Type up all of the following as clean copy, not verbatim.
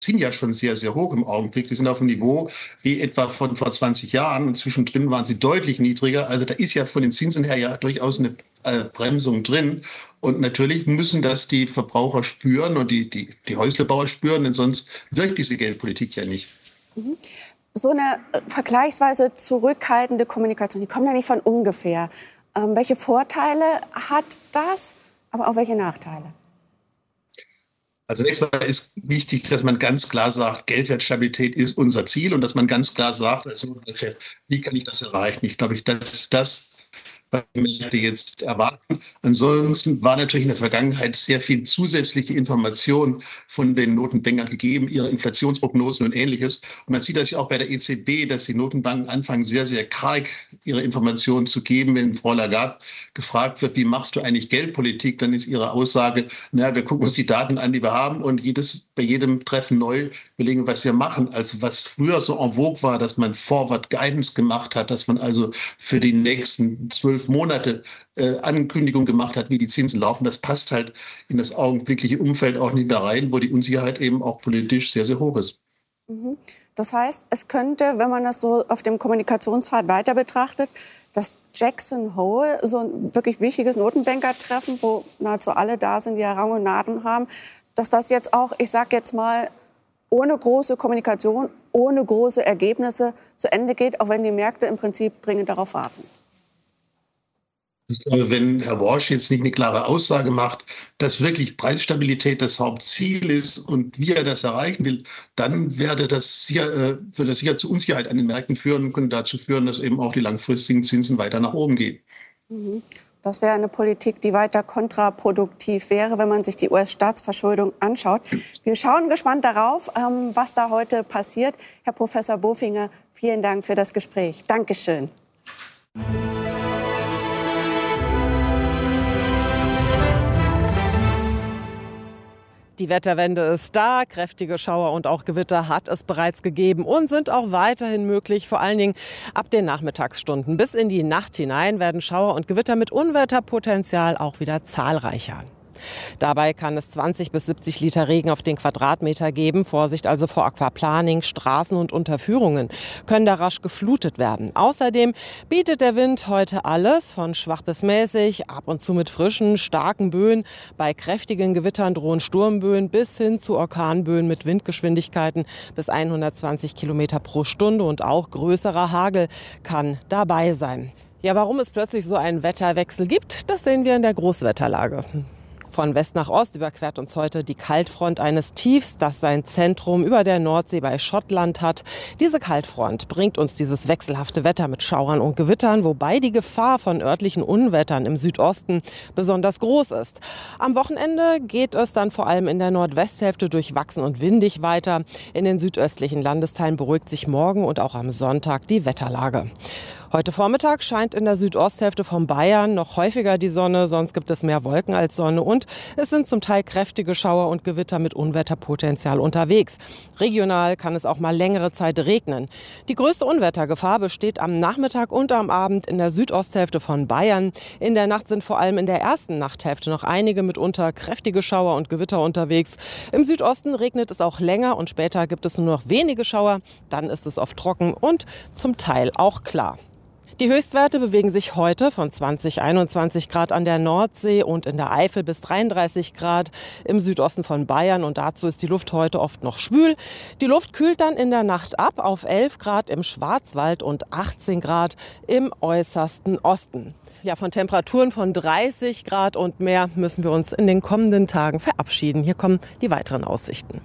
sind ja schon sehr, sehr hoch im Augenblick. Sie sind auf dem Niveau wie etwa von vor 20 Jahren. Und zwischendrin waren sie deutlich niedriger. Also da ist ja von den Zinsen her ja durchaus eine Bremsung drin. Und natürlich müssen das die Verbraucher spüren und die Häuslebauer spüren, denn sonst wirkt diese Geldpolitik ja nicht. So eine vergleichsweise zurückhaltende Kommunikation, die kommt ja nicht von ungefähr. Welche Vorteile hat das, aber auch welche Nachteile? Also zunächst mal ist wichtig, dass man ganz klar sagt, Geldwertstabilität ist unser Ziel und dass man ganz klar sagt, also wie kann ich das erreichen? Ich glaube, das ist das, was die Märkte jetzt erwarten. Ansonsten war natürlich in der Vergangenheit sehr viel zusätzliche Information von den Notenbankern gegeben, ihre Inflationsprognosen und Ähnliches. Und man sieht das ja auch bei der EZB, dass die Notenbanken anfangen, sehr, sehr karg ihre Informationen zu geben. Wenn Frau Lagarde gefragt wird, wie machst du eigentlich Geldpolitik, dann ist ihre Aussage, naja, wir gucken uns die Daten an, die wir haben und bei jedem Treffen neu überlegen, was wir machen. Also was früher so en vogue war, dass man Forward Guidance gemacht hat, dass man also für die nächsten 12 Monate Ankündigung gemacht hat, wie die Zinsen laufen. Das passt halt in das augenblickliche Umfeld auch nicht mehr rein, wo die Unsicherheit eben auch politisch sehr, sehr hoch ist. Das heißt, es könnte, wenn man das so auf dem Kommunikationspfad weiter betrachtet, das Jackson Hole, so ein wirklich wichtiges Notenbankertreffen, wo nahezu alle da sind, die ja Rang und Namen haben, dass das jetzt auch, ich sage jetzt mal, ohne große Kommunikation, ohne große Ergebnisse zu Ende geht, auch wenn die Märkte im Prinzip dringend darauf warten. Ich glaube, wenn Herr Warsh jetzt nicht eine klare Aussage macht, dass wirklich Preisstabilität das Hauptziel ist und wie er das erreichen will, dann würde das sicher zu Unsicherheit an den Märkten führen und könnte dazu führen, dass eben auch die langfristigen Zinsen weiter nach oben gehen. Das wäre eine Politik, die weiter kontraproduktiv wäre, wenn man sich die US-Staatsverschuldung anschaut. Wir schauen gespannt darauf, was da heute passiert. Herr Professor Bofinger, vielen Dank für das Gespräch. Dankeschön. Die Wetterwende ist da, kräftige Schauer und auch Gewitter hat es bereits gegeben und sind auch weiterhin möglich, vor allen Dingen ab den Nachmittagsstunden. Bis in die Nacht hinein werden Schauer und Gewitter mit Unwetterpotenzial auch wieder zahlreicher. Dabei kann es 20 bis 70 Liter Regen auf den Quadratmeter geben. Vorsicht also vor Aquaplaning, Straßen und Unterführungen können da rasch geflutet werden. Außerdem bietet der Wind heute alles von schwach bis mäßig, ab und zu mit frischen, starken Böen. Bei kräftigen Gewittern drohen Sturmböen bis hin zu Orkanböen mit Windgeschwindigkeiten bis 120 Kilometer pro Stunde und auch größerer Hagel kann dabei sein. Ja, warum es plötzlich so einen Wetterwechsel gibt, das sehen wir in der Großwetterlage. Von West nach Ost überquert uns heute die Kaltfront eines Tiefs, das sein Zentrum über der Nordsee bei Schottland hat. Diese Kaltfront bringt uns dieses wechselhafte Wetter mit Schauern und Gewittern, wobei die Gefahr von örtlichen Unwettern im Südosten besonders groß ist. Am Wochenende geht es dann vor allem in der Nordwesthälfte durchwachsen und windig weiter. In den südöstlichen Landesteilen beruhigt sich morgen und auch am Sonntag die Wetterlage. Heute Vormittag scheint in der Südosthälfte von Bayern noch häufiger die Sonne, sonst gibt es mehr Wolken als Sonne und es sind zum Teil kräftige Schauer und Gewitter mit Unwetterpotenzial unterwegs. Regional kann es auch mal längere Zeit regnen. Die größte Unwettergefahr besteht am Nachmittag und am Abend in der Südosthälfte von Bayern. In der Nacht sind vor allem in der ersten Nachthälfte noch einige mitunter kräftige Schauer und Gewitter unterwegs. Im Südosten regnet es auch länger und später gibt es nur noch wenige Schauer. Dann ist es oft trocken und zum Teil auch klar. Die Höchstwerte bewegen sich heute von 20, 21 Grad an der Nordsee und in der Eifel bis 33 Grad im Südosten von Bayern. Und dazu ist die Luft heute oft noch schwül. Die Luft kühlt dann in der Nacht ab auf 11 Grad im Schwarzwald und 18 Grad im äußersten Osten. Ja, von Temperaturen von 30 Grad und mehr müssen wir uns in den kommenden Tagen verabschieden. Hier kommen die weiteren Aussichten.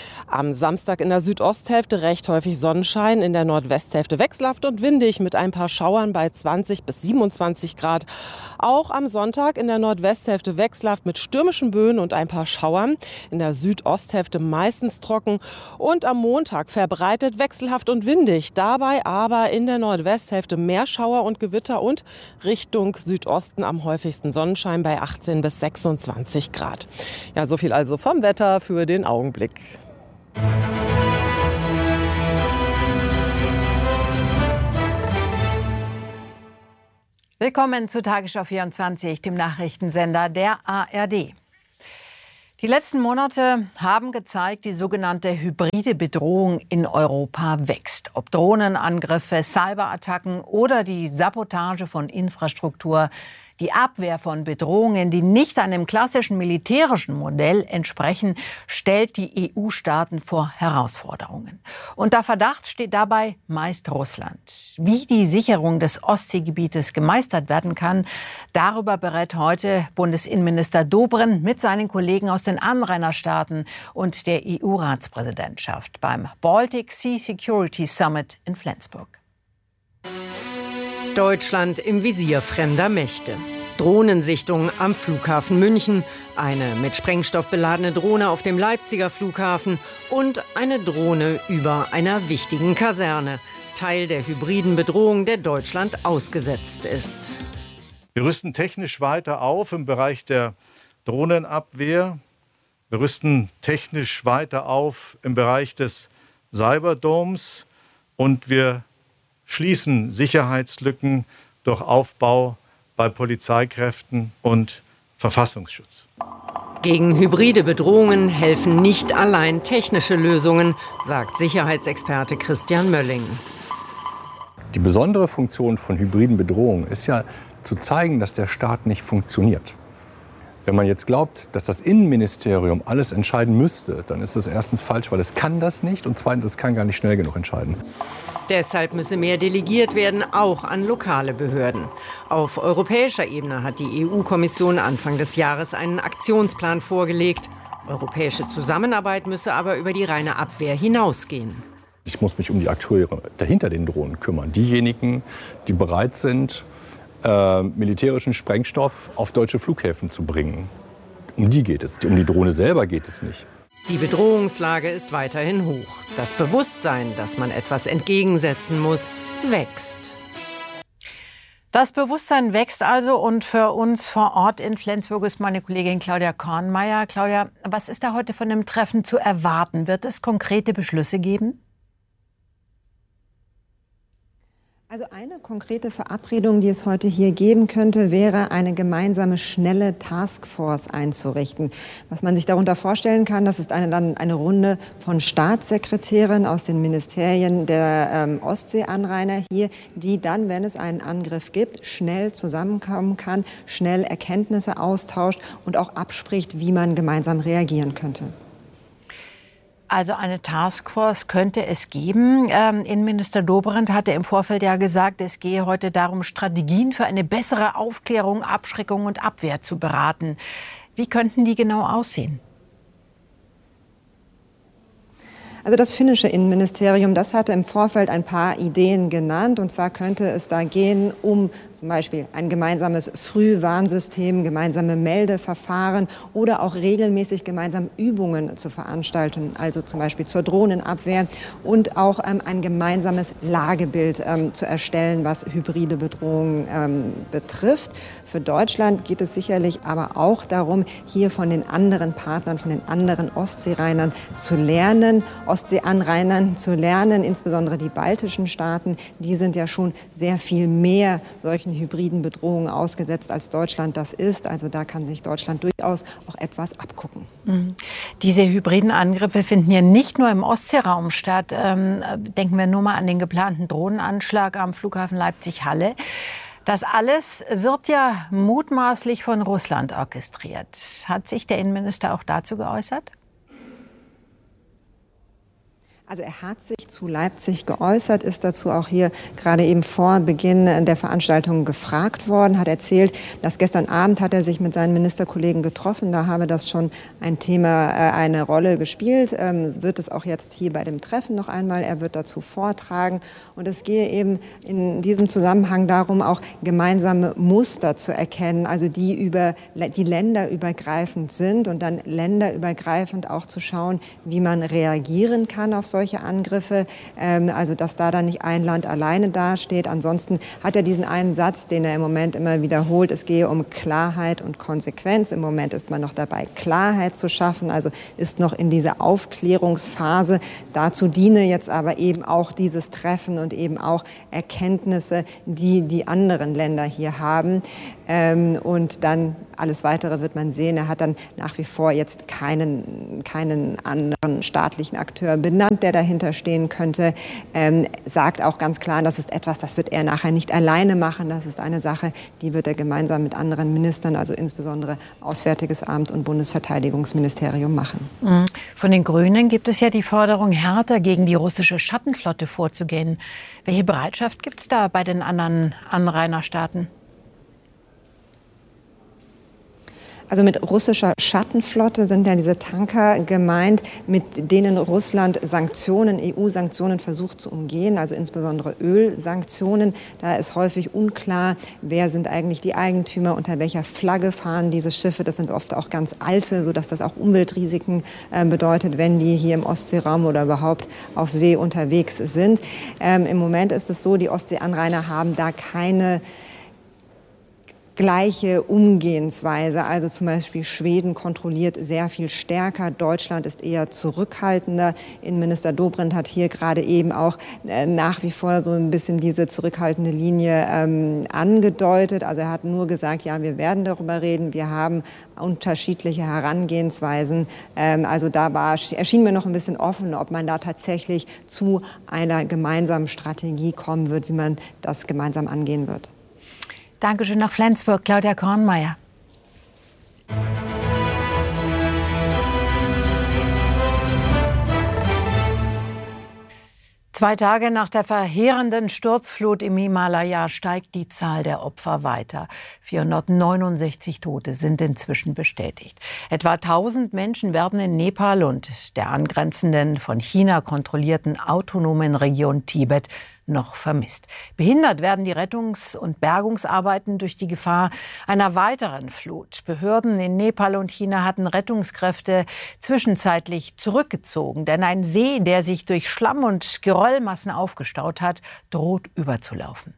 Am Samstag in der Südosthälfte recht häufig Sonnenschein, in der Nordwesthälfte wechselhaft und windig mit ein paar Schauern bei 20 bis 27 Grad. Auch am Sonntag in der Nordwesthälfte wechselhaft mit stürmischen Böen und ein paar Schauern. In der Südosthälfte meistens trocken und am Montag verbreitet wechselhaft und windig. Dabei aber in der Nordwesthälfte mehr Schauer und Gewitter und Richtung Südosten am häufigsten Sonnenschein bei 18 bis 26 Grad. Ja, so viel also vom Wetter für den Augenblick. Willkommen zu Tagesschau 24, dem Nachrichtensender der ARD. Die letzten Monate haben gezeigt, die sogenannte hybride Bedrohung in Europa wächst. Ob Drohnenangriffe, Cyberattacken oder die Sabotage von Infrastruktur. Die Abwehr von Bedrohungen, die nicht einem klassischen militärischen Modell entsprechen, stellt die EU-Staaten vor Herausforderungen. Unter Verdacht steht dabei meist Russland. Wie die Sicherung des Ostseegebietes gemeistert werden kann, darüber berät heute Bundesinnenminister Dobrindt mit seinen Kollegen aus den Anrainerstaaten und der EU-Ratspräsidentschaft beim Baltic Sea Security Summit in Flensburg. Deutschland im Visier fremder Mächte. Drohnensichtung am Flughafen München, eine mit Sprengstoff beladene Drohne auf dem Leipziger Flughafen und eine Drohne über einer wichtigen Kaserne. Teil der hybriden Bedrohung, der Deutschland ausgesetzt ist. Wir rüsten technisch weiter auf im Bereich der Drohnenabwehr. Wir rüsten technisch weiter auf im Bereich des Cyberdoms und wir schließen Sicherheitslücken durch Aufbau bei Polizeikräften und Verfassungsschutz. Gegen hybride Bedrohungen helfen nicht allein technische Lösungen, sagt Sicherheitsexperte Christian Mölling. Die besondere Funktion von hybriden Bedrohungen ist ja zu zeigen, dass der Staat nicht funktioniert. Wenn man jetzt glaubt, dass das Innenministerium alles entscheiden müsste, dann ist das erstens falsch, weil es kann das nicht und zweitens, es kann gar nicht schnell genug entscheiden. Deshalb müsse mehr delegiert werden, auch an lokale Behörden. Auf europäischer Ebene hat die EU-Kommission Anfang des Jahres einen Aktionsplan vorgelegt. Europäische Zusammenarbeit müsse aber über die reine Abwehr hinausgehen. Ich muss mich um die Akteure dahinter den Drohnen kümmern. Diejenigen, die bereit sind, militärischen Sprengstoff auf deutsche Flughäfen zu bringen. Um die geht es. Um die Drohne selber geht es nicht. Die Bedrohungslage ist weiterhin hoch. Das Bewusstsein, dass man etwas entgegensetzen muss, wächst. Das Bewusstsein wächst also und für uns vor Ort in Flensburg ist meine Kollegin Claudia Kornmeier. Claudia, was ist da heute von dem Treffen zu erwarten? Wird es konkrete Beschlüsse geben? Also eine konkrete Verabredung, die es heute hier geben könnte, wäre eine gemeinsame schnelle Taskforce einzurichten. Was man sich darunter vorstellen kann, das ist dann eine Runde von Staatssekretären aus den Ministerien der Ostseeanrainer hier, die dann, wenn es einen Angriff gibt, schnell zusammenkommen kann, schnell Erkenntnisse austauscht und auch abspricht, wie man gemeinsam reagieren könnte. Also eine Taskforce könnte es geben. Innenminister Dobrindt hatte im Vorfeld ja gesagt, es gehe heute darum, Strategien für eine bessere Aufklärung, Abschreckung und Abwehr zu beraten. Wie könnten die genau aussehen? Also das finnische Innenministerium, das hatte im Vorfeld ein paar Ideen genannt. Und zwar könnte es da gehen um zum Beispiel ein gemeinsames Frühwarnsystem, gemeinsame Meldeverfahren oder auch regelmäßig gemeinsam Übungen zu veranstalten, also zum Beispiel zur Drohnenabwehr und auch ein gemeinsames Lagebild zu erstellen, was hybride Bedrohungen betrifft. Für Deutschland geht es sicherlich aber auch darum, hier von den anderen Partnern, von den anderen Ostseereinern zu lernen, Ostseeanrainern zu lernen, insbesondere die baltischen Staaten, die sind ja schon sehr viel mehr solchen hybriden Bedrohungen ausgesetzt, als Deutschland das ist. Also da kann sich Deutschland durchaus auch etwas abgucken. Diese hybriden Angriffe finden ja nicht nur im Ostseeraum statt. Denken wir nur mal an den geplanten Drohnenanschlag am Flughafen Leipzig-Halle. Das alles wird ja mutmaßlich von Russland orchestriert. Hat sich der Innenminister auch dazu geäußert? Also er hat sich zu Leipzig geäußert, ist dazu auch hier gerade eben vor Beginn der Veranstaltung gefragt worden, hat erzählt, dass gestern Abend hat er sich mit seinen Ministerkollegen getroffen, da habe das schon ein Thema, eine Rolle gespielt, wird es auch jetzt hier bei dem Treffen noch einmal, er wird dazu vortragen und es gehe eben in diesem Zusammenhang darum, auch gemeinsame Muster zu erkennen, also die länderübergreifend sind und dann länderübergreifend auch zu schauen, wie man reagieren kann auf solche Angriffe, also dass da dann nicht ein Land alleine dasteht. Ansonsten hat er diesen einen Satz, den er im Moment immer wiederholt, es gehe um Klarheit und Konsequenz. Im Moment ist man noch dabei, Klarheit zu schaffen, also ist noch in dieser Aufklärungsphase. Dazu diene jetzt aber eben auch dieses Treffen und eben auch Erkenntnisse, die die anderen Länder hier haben. Und dann alles Weitere wird man sehen. Er hat dann nach wie vor jetzt keinen anderen staatlichen Akteur benannt, der dahinter stehen könnte. Sagt auch ganz klar, das ist etwas, das wird er nachher nicht alleine machen. Das ist eine Sache, die wird er gemeinsam mit anderen Ministern, also insbesondere Auswärtiges Amt und Bundesverteidigungsministerium machen. Von den Grünen gibt es ja die Forderung, härter gegen die russische Schattenflotte vorzugehen. Welche Bereitschaft gibt es da bei den anderen Anrainerstaaten? Also mit russischer Schattenflotte sind ja diese Tanker gemeint, mit denen Russland Sanktionen, EU-Sanktionen versucht zu umgehen, also insbesondere Ölsanktionen. Da ist häufig unklar, wer sind eigentlich die Eigentümer, unter welcher Flagge fahren diese Schiffe. Das sind oft auch ganz alte, sodass das auch Umweltrisiken bedeutet, wenn die hier im Ostseeraum oder überhaupt auf See unterwegs sind. Im Moment ist es so, die Ostseeanrainer haben da keine gleiche Umgehensweise. Also zum Beispiel Schweden kontrolliert sehr viel stärker, Deutschland ist eher zurückhaltender. Innenminister Dobrindt hat hier gerade eben auch nach wie vor so ein bisschen diese zurückhaltende Linie angedeutet. Also er hat nur gesagt, ja, wir werden darüber reden, wir haben unterschiedliche Herangehensweisen. Also erschien mir noch ein bisschen offen, ob man da tatsächlich zu einer gemeinsamen Strategie kommen wird, wie man das gemeinsam angehen wird. Dankeschön nach Flensburg, Claudia Kornmeier. 2 Tage nach der verheerenden Sturzflut im Himalaya steigt die Zahl der Opfer weiter. 469 Tote sind inzwischen bestätigt. Etwa 1000 Menschen werden in Nepal und der angrenzenden, von China kontrollierten autonomen Region Tibet noch vermisst. Behindert werden die Rettungs- und Bergungsarbeiten durch die Gefahr einer weiteren Flut. Behörden in Nepal und China hatten Rettungskräfte zwischenzeitlich zurückgezogen, denn ein See, der sich durch Schlamm und Geröllmassen aufgestaut hat, droht überzulaufen.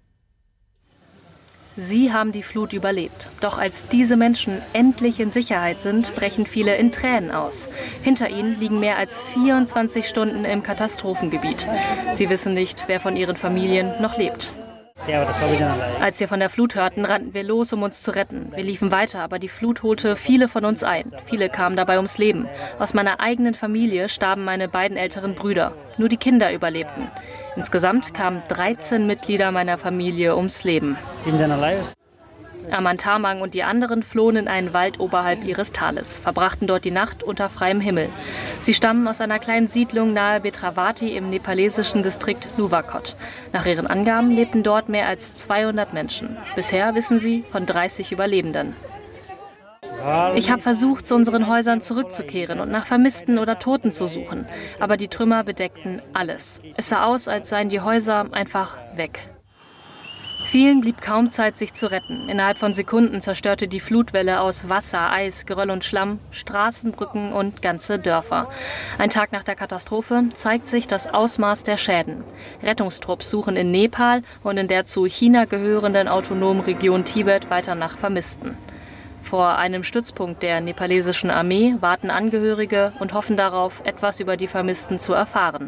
Sie haben die Flut überlebt. Doch als diese Menschen endlich in Sicherheit sind, brechen viele in Tränen aus. Hinter ihnen liegen mehr als 24 Stunden im Katastrophengebiet. Sie wissen nicht, wer von ihren Familien noch lebt. Als wir von der Flut hörten, rannten wir los, um uns zu retten. Wir liefen weiter, aber die Flut holte viele von uns ein. Viele kamen dabei ums Leben. Aus meiner eigenen Familie starben meine beiden älteren Brüder. Nur die Kinder überlebten. Insgesamt kamen 13 Mitglieder meiner Familie ums Leben. Amantamang und die anderen flohen in einen Wald oberhalb ihres Tales, verbrachten dort die Nacht unter freiem Himmel. Sie stammen aus einer kleinen Siedlung nahe Betravati im nepalesischen Distrikt Nuwakot. Nach ihren Angaben lebten dort mehr als 200 Menschen. Bisher wissen sie von 30 Überlebenden. Ich habe versucht, zu unseren Häusern zurückzukehren und nach Vermissten oder Toten zu suchen. Aber die Trümmer bedeckten alles. Es sah aus, als seien die Häuser einfach weg. Vielen blieb kaum Zeit, sich zu retten. Innerhalb von Sekunden zerstörte die Flutwelle aus Wasser, Eis, Geröll und Schlamm Straßen, Brücken und ganze Dörfer. Ein Tag nach der Katastrophe zeigt sich das Ausmaß der Schäden. Rettungstrupps suchen in Nepal und in der zu China gehörenden autonomen Region Tibet weiter nach Vermissten. Vor einem Stützpunkt der nepalesischen Armee warten Angehörige und hoffen darauf, etwas über die Vermissten zu erfahren.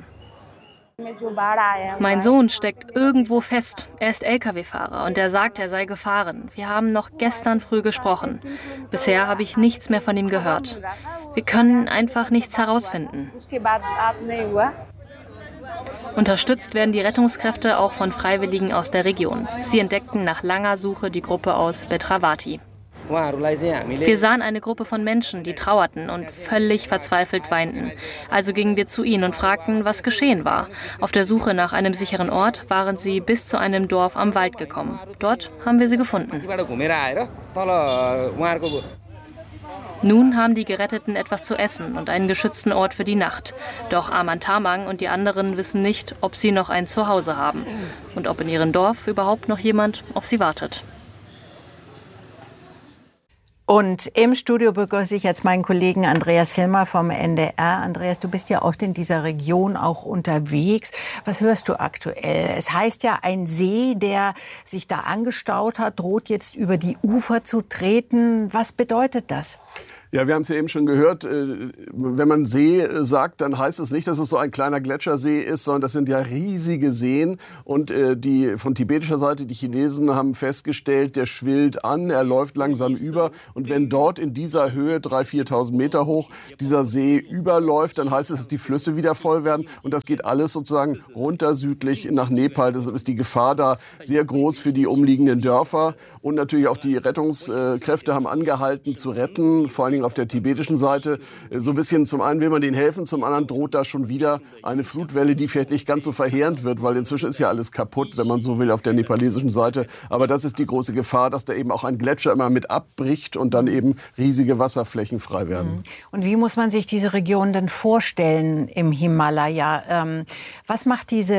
Mein Sohn steckt irgendwo fest. Er ist Lkw-Fahrer und er sagt, er sei gefahren. Wir haben noch gestern früh gesprochen. Bisher habe ich nichts mehr von ihm gehört. Wir können einfach nichts herausfinden. Unterstützt werden die Rettungskräfte auch von Freiwilligen aus der Region. Sie entdeckten nach langer Suche die Gruppe aus Betravati. Wir sahen eine Gruppe von Menschen, die trauerten und völlig verzweifelt weinten. Also gingen wir zu ihnen und fragten, was geschehen war. Auf der Suche nach einem sicheren Ort waren sie bis zu einem Dorf am Wald gekommen. Dort haben wir sie gefunden. Nun haben die Geretteten etwas zu essen und einen geschützten Ort für die Nacht. Doch Amantamang und die anderen wissen nicht, ob sie noch ein Zuhause haben und ob in ihrem Dorf überhaupt noch jemand auf sie wartet. Und im Studio begrüße ich jetzt meinen Kollegen Andreas Hilmer vom NDR. Andreas, du bist ja oft in dieser Region auch unterwegs. Was hörst du aktuell? Es heißt ja, ein See, der sich da angestaut hat, droht jetzt über die Ufer zu treten. Was bedeutet das? Ja, wir haben es ja eben schon gehört, wenn man See sagt, dann heißt es nicht, dass es so ein kleiner Gletschersee ist, sondern das sind ja riesige Seen. Und die von tibetischer Seite, die Chinesen haben festgestellt, der schwillt an, er läuft langsam über. Und wenn dort in dieser Höhe, 3.000, 4.000 Meter hoch, dieser See überläuft, dann heißt es, dass die Flüsse wieder voll werden. Und das geht alles sozusagen runter südlich nach Nepal. Deshalb ist die Gefahr da sehr groß für die umliegenden Dörfer. Und natürlich auch die Rettungskräfte haben angehalten zu retten, vor allen Dingen auf der tibetischen Seite. So ein bisschen, zum einen will man denen helfen, zum anderen droht da schon wieder eine Flutwelle, die vielleicht nicht ganz so verheerend wird, weil inzwischen ist ja alles kaputt, wenn man so will, auf der nepalesischen Seite. Aber das ist die große Gefahr, dass da eben auch ein Gletscher immer mit abbricht und dann eben riesige Wasserflächen frei werden. Und wie muss man sich diese Region denn vorstellen im Himalaya? Was macht diese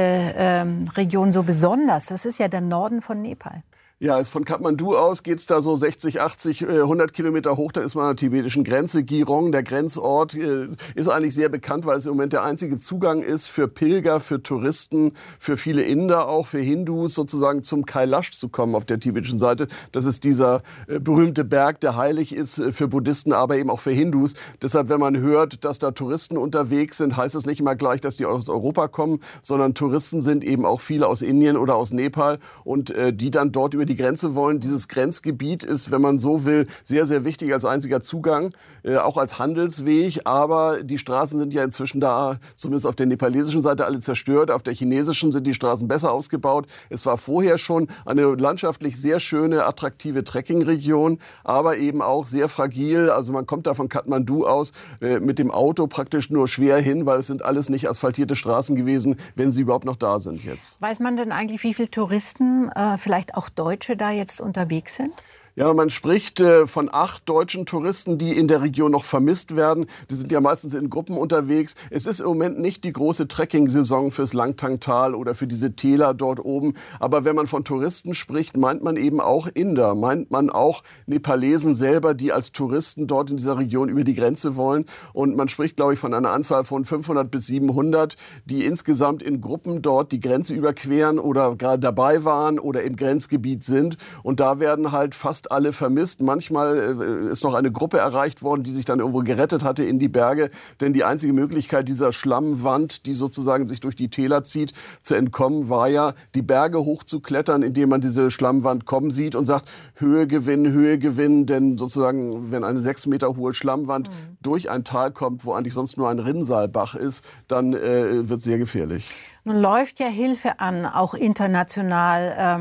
Region so besonders? Das ist ja der Norden von Nepal. Ja, von Kathmandu aus geht's da so 60, 80, 100 Kilometer hoch. Da ist man an der tibetischen Grenze. Girong, der Grenzort, ist eigentlich sehr bekannt, weil es im Moment der einzige Zugang ist für Pilger, für Touristen, für viele Inder, auch für Hindus, sozusagen zum Kailash zu kommen auf der tibetischen Seite. Das ist dieser berühmte Berg, der heilig ist für Buddhisten, aber eben auch für Hindus. Deshalb, wenn man hört, dass da Touristen unterwegs sind, heißt es nicht immer gleich, dass die aus Europa kommen, sondern Touristen sind eben auch viele aus Indien oder aus Nepal und die dann dort über die Grenze wollen. Dieses Grenzgebiet ist, wenn man so will, sehr, sehr wichtig als einziger Zugang, auch als Handelsweg. Aber die Straßen sind ja inzwischen da, zumindest auf der nepalesischen Seite, alle zerstört. Auf der chinesischen sind die Straßen besser ausgebaut. Es war vorher schon eine landschaftlich sehr schöne, attraktive Trekkingregion, aber eben auch sehr fragil. Also man kommt da von Kathmandu aus mit dem Auto praktisch nur schwer hin, weil es sind alles nicht asphaltierte Straßen gewesen, wenn sie überhaupt noch da sind jetzt. Weiß man denn eigentlich, wie viele Touristen, vielleicht auch Deutsche, da jetzt unterwegs sind? Ja, man spricht von 8 deutschen Touristen, die in der Region noch vermisst werden. Die sind ja meistens in Gruppen unterwegs. Es ist im Moment nicht die große Trekking-Saison fürs Langtang-Tal oder für diese Täler dort oben. Aber wenn man von Touristen spricht, meint man eben auch Inder, meint man auch Nepalesen selber, die als Touristen dort in dieser Region über die Grenze wollen. Und man spricht, glaube ich, von einer Anzahl von 500 bis 700, die insgesamt in Gruppen dort die Grenze überqueren oder gerade dabei waren oder im Grenzgebiet sind. Und da werden halt fast alle vermisst. Manchmal ist noch eine Gruppe erreicht worden, die sich dann irgendwo gerettet hatte in die Berge. Denn die einzige Möglichkeit dieser Schlammwand, die sozusagen sich durch die Täler zieht, zu entkommen, war ja, die Berge hochzuklettern, indem man diese Schlammwand kommen sieht und sagt, Höhe gewinnen. Denn sozusagen, wenn eine 6 Meter hohe Schlammwand durch ein Tal kommt, wo eigentlich sonst nur ein Rinnsalbach ist, dann wird es sehr gefährlich. Nun läuft ja Hilfe an, auch international.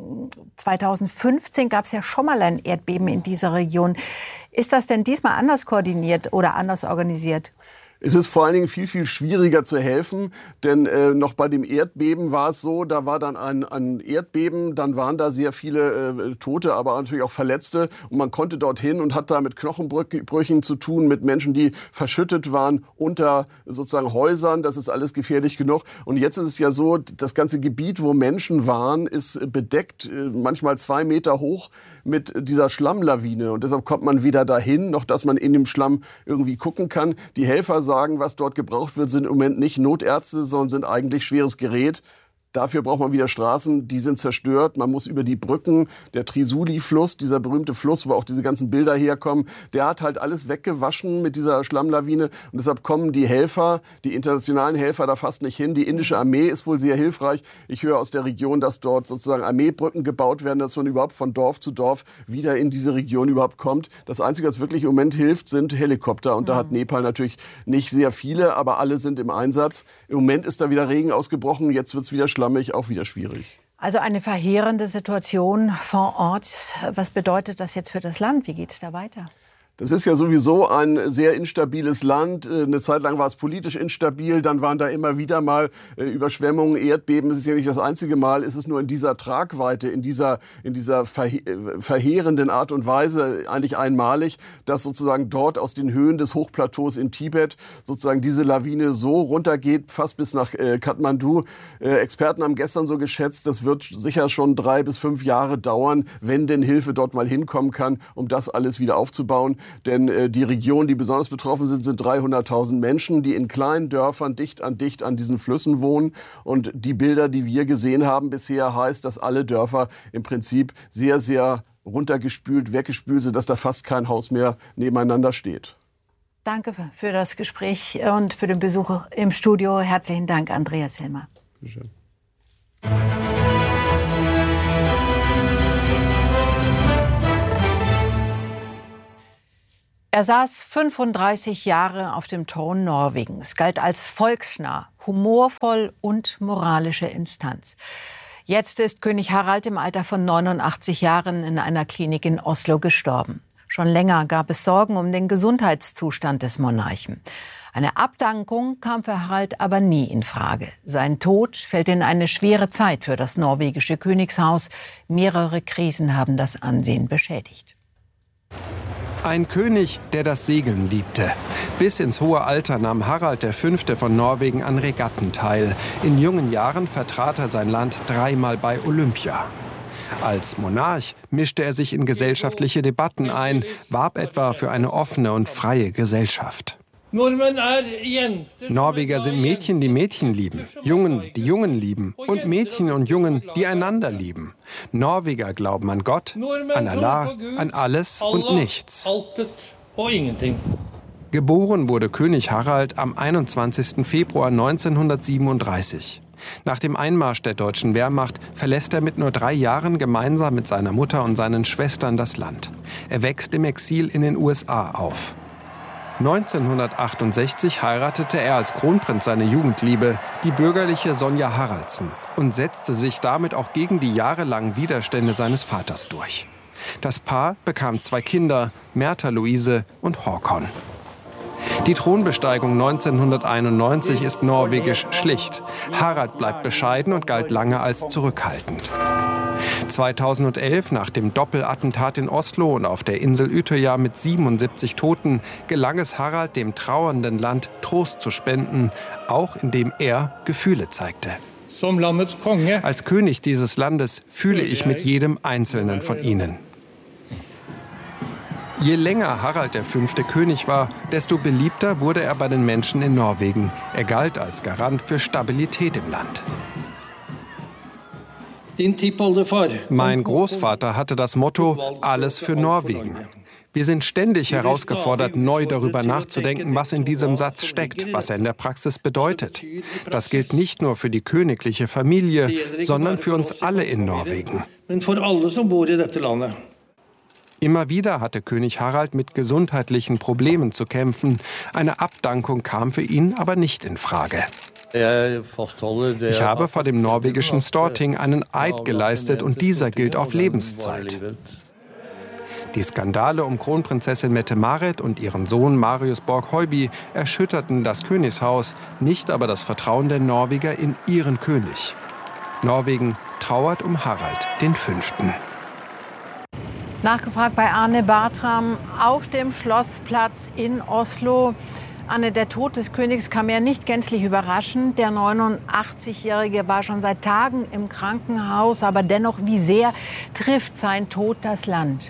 2015 gab es ja schon mal ein Erdbeben in dieser Region. Ist das denn diesmal anders koordiniert oder anders organisiert? Es ist vor allen Dingen viel, viel schwieriger zu helfen, denn noch bei dem Erdbeben war es so, da war dann ein Erdbeben, dann waren da sehr viele Tote, aber natürlich auch Verletzte und man konnte dorthin und hat da mit Knochenbrüchen zu tun, mit Menschen, die verschüttet waren unter sozusagen Häusern, das ist alles gefährlich genug. Und jetzt ist es ja so, das ganze Gebiet, wo Menschen waren, ist bedeckt, manchmal 2 Meter hoch mit dieser Schlammlawine und deshalb kommt man weder dahin, noch dass man in dem Schlamm irgendwie gucken kann. Die Helfer sagen, was dort gebraucht wird, sind im Moment nicht Notärzte, sondern sind eigentlich schweres Gerät. Dafür braucht man wieder Straßen, die sind zerstört. Man muss über die Brücken, der Trisuli-Fluss, dieser berühmte Fluss, wo auch diese ganzen Bilder herkommen, der hat halt alles weggewaschen mit dieser Schlammlawine. Und deshalb kommen die Helfer, die internationalen Helfer da fast nicht hin. Die indische Armee ist wohl sehr hilfreich. Ich höre aus der Region, dass dort sozusagen Armeebrücken gebaut werden, dass man überhaupt von Dorf zu Dorf wieder in diese Region überhaupt kommt. Das Einzige, was wirklich im Moment hilft, sind Helikopter. Und da hat Nepal natürlich nicht sehr viele, aber alle sind im Einsatz. Im Moment ist da wieder Regen ausgebrochen, jetzt wird es wieder auch wieder schwierig. Also eine verheerende Situation vor Ort. Was bedeutet das jetzt für das Land? Wie geht es da weiter? Das ist ja sowieso ein sehr instabiles Land. Eine Zeit lang war es politisch instabil, dann waren da immer wieder mal Überschwemmungen, Erdbeben. Es ist ja nicht das einzige Mal, es ist nur in dieser Tragweite, in dieser verheerenden Art und Weise eigentlich einmalig, dass sozusagen dort aus den Höhen des Hochplateaus in Tibet sozusagen diese Lawine so runtergeht, fast bis nach Kathmandu. Experten haben gestern so geschätzt, das wird sicher schon 3 bis 5 Jahre dauern, wenn denn Hilfe dort mal hinkommen kann, um das alles wieder aufzubauen. Denn die Regionen, die besonders betroffen sind, sind 300.000 Menschen, die in kleinen Dörfern dicht an diesen Flüssen wohnen. Und die Bilder, die wir gesehen haben bisher, heißt, dass alle Dörfer im Prinzip sehr, sehr runtergespült, weggespült, sodass da fast kein Haus mehr nebeneinander steht. Danke für das Gespräch und für den Besuch im Studio. Herzlichen Dank, Andreas Hilmer. Bitte schön. Er saß 35 Jahre auf dem Thron Norwegens, galt als volksnah, humorvoll und moralische Instanz. Jetzt ist König Harald im Alter von 89 Jahren in einer Klinik in Oslo gestorben. Schon länger gab es Sorgen um den Gesundheitszustand des Monarchen. Eine Abdankung kam für Harald aber nie in Frage. Sein Tod fällt in eine schwere Zeit für das norwegische Königshaus. Mehrere Krisen haben das Ansehen beschädigt. Ein König, der das Segeln liebte. Bis ins hohe Alter nahm Harald V. von Norwegen an Regatten teil. In jungen Jahren vertrat er sein Land 3-mal bei Olympia. Als Monarch mischte er sich in gesellschaftliche Debatten ein, warb etwa für eine offene und freie Gesellschaft. Norweger sind Mädchen, die Mädchen lieben, Jungen, die Jungen lieben und Mädchen und Jungen, die einander lieben. Norweger glauben an Gott, an Allah, an alles und nichts. Geboren wurde König Harald am 21. Februar 1937. Nach dem Einmarsch der deutschen Wehrmacht verlässt er mit nur 3 Jahren gemeinsam mit seiner Mutter und seinen Schwestern das Land. Er wächst im Exil in den USA auf. 1968 heiratete er als Kronprinz seine Jugendliebe, die bürgerliche Sonja Haraldsen, und setzte sich damit auch gegen die jahrelangen Widerstände seines Vaters durch. Das Paar bekam 2 Kinder, Märtha Louise und Håkon. Die Thronbesteigung 1991 ist norwegisch schlicht. Harald bleibt bescheiden und galt lange als zurückhaltend. 2011, nach dem Doppelattentat in Oslo und auf der Insel Utøya mit 77 Toten, gelang es Harald, dem trauernden Land Trost zu spenden, auch indem er Gefühle zeigte. Als König dieses Landes fühle ich mit jedem Einzelnen von ihnen. Je länger Harald V. König war, desto beliebter wurde er bei den Menschen in Norwegen. Er galt als Garant für Stabilität im Land. Mein Großvater hatte das Motto, alles für Norwegen. Wir sind ständig herausgefordert, neu darüber nachzudenken, was in diesem Satz steckt, was er in der Praxis bedeutet. Das gilt nicht nur für die königliche Familie, sondern für uns alle in Norwegen. Immer wieder hatte König Harald mit gesundheitlichen Problemen zu kämpfen. Eine Abdankung kam für ihn aber nicht in Frage. Ich habe vor dem norwegischen Storting einen Eid geleistet und dieser gilt auf Lebenszeit. Die Skandale um Kronprinzessin Mette-Marit und ihren Sohn Marius Borg-Høiby erschütterten das Königshaus, nicht aber das Vertrauen der Norweger in ihren König. Norwegen trauert um Harald V. Nachgefragt bei Arne Bartram auf dem Schlossplatz in Oslo. Anne, der Tod des Königs kam ja nicht gänzlich überraschend. Der 89-Jährige war schon seit Tagen im Krankenhaus. Aber dennoch, wie sehr trifft sein Tod das Land?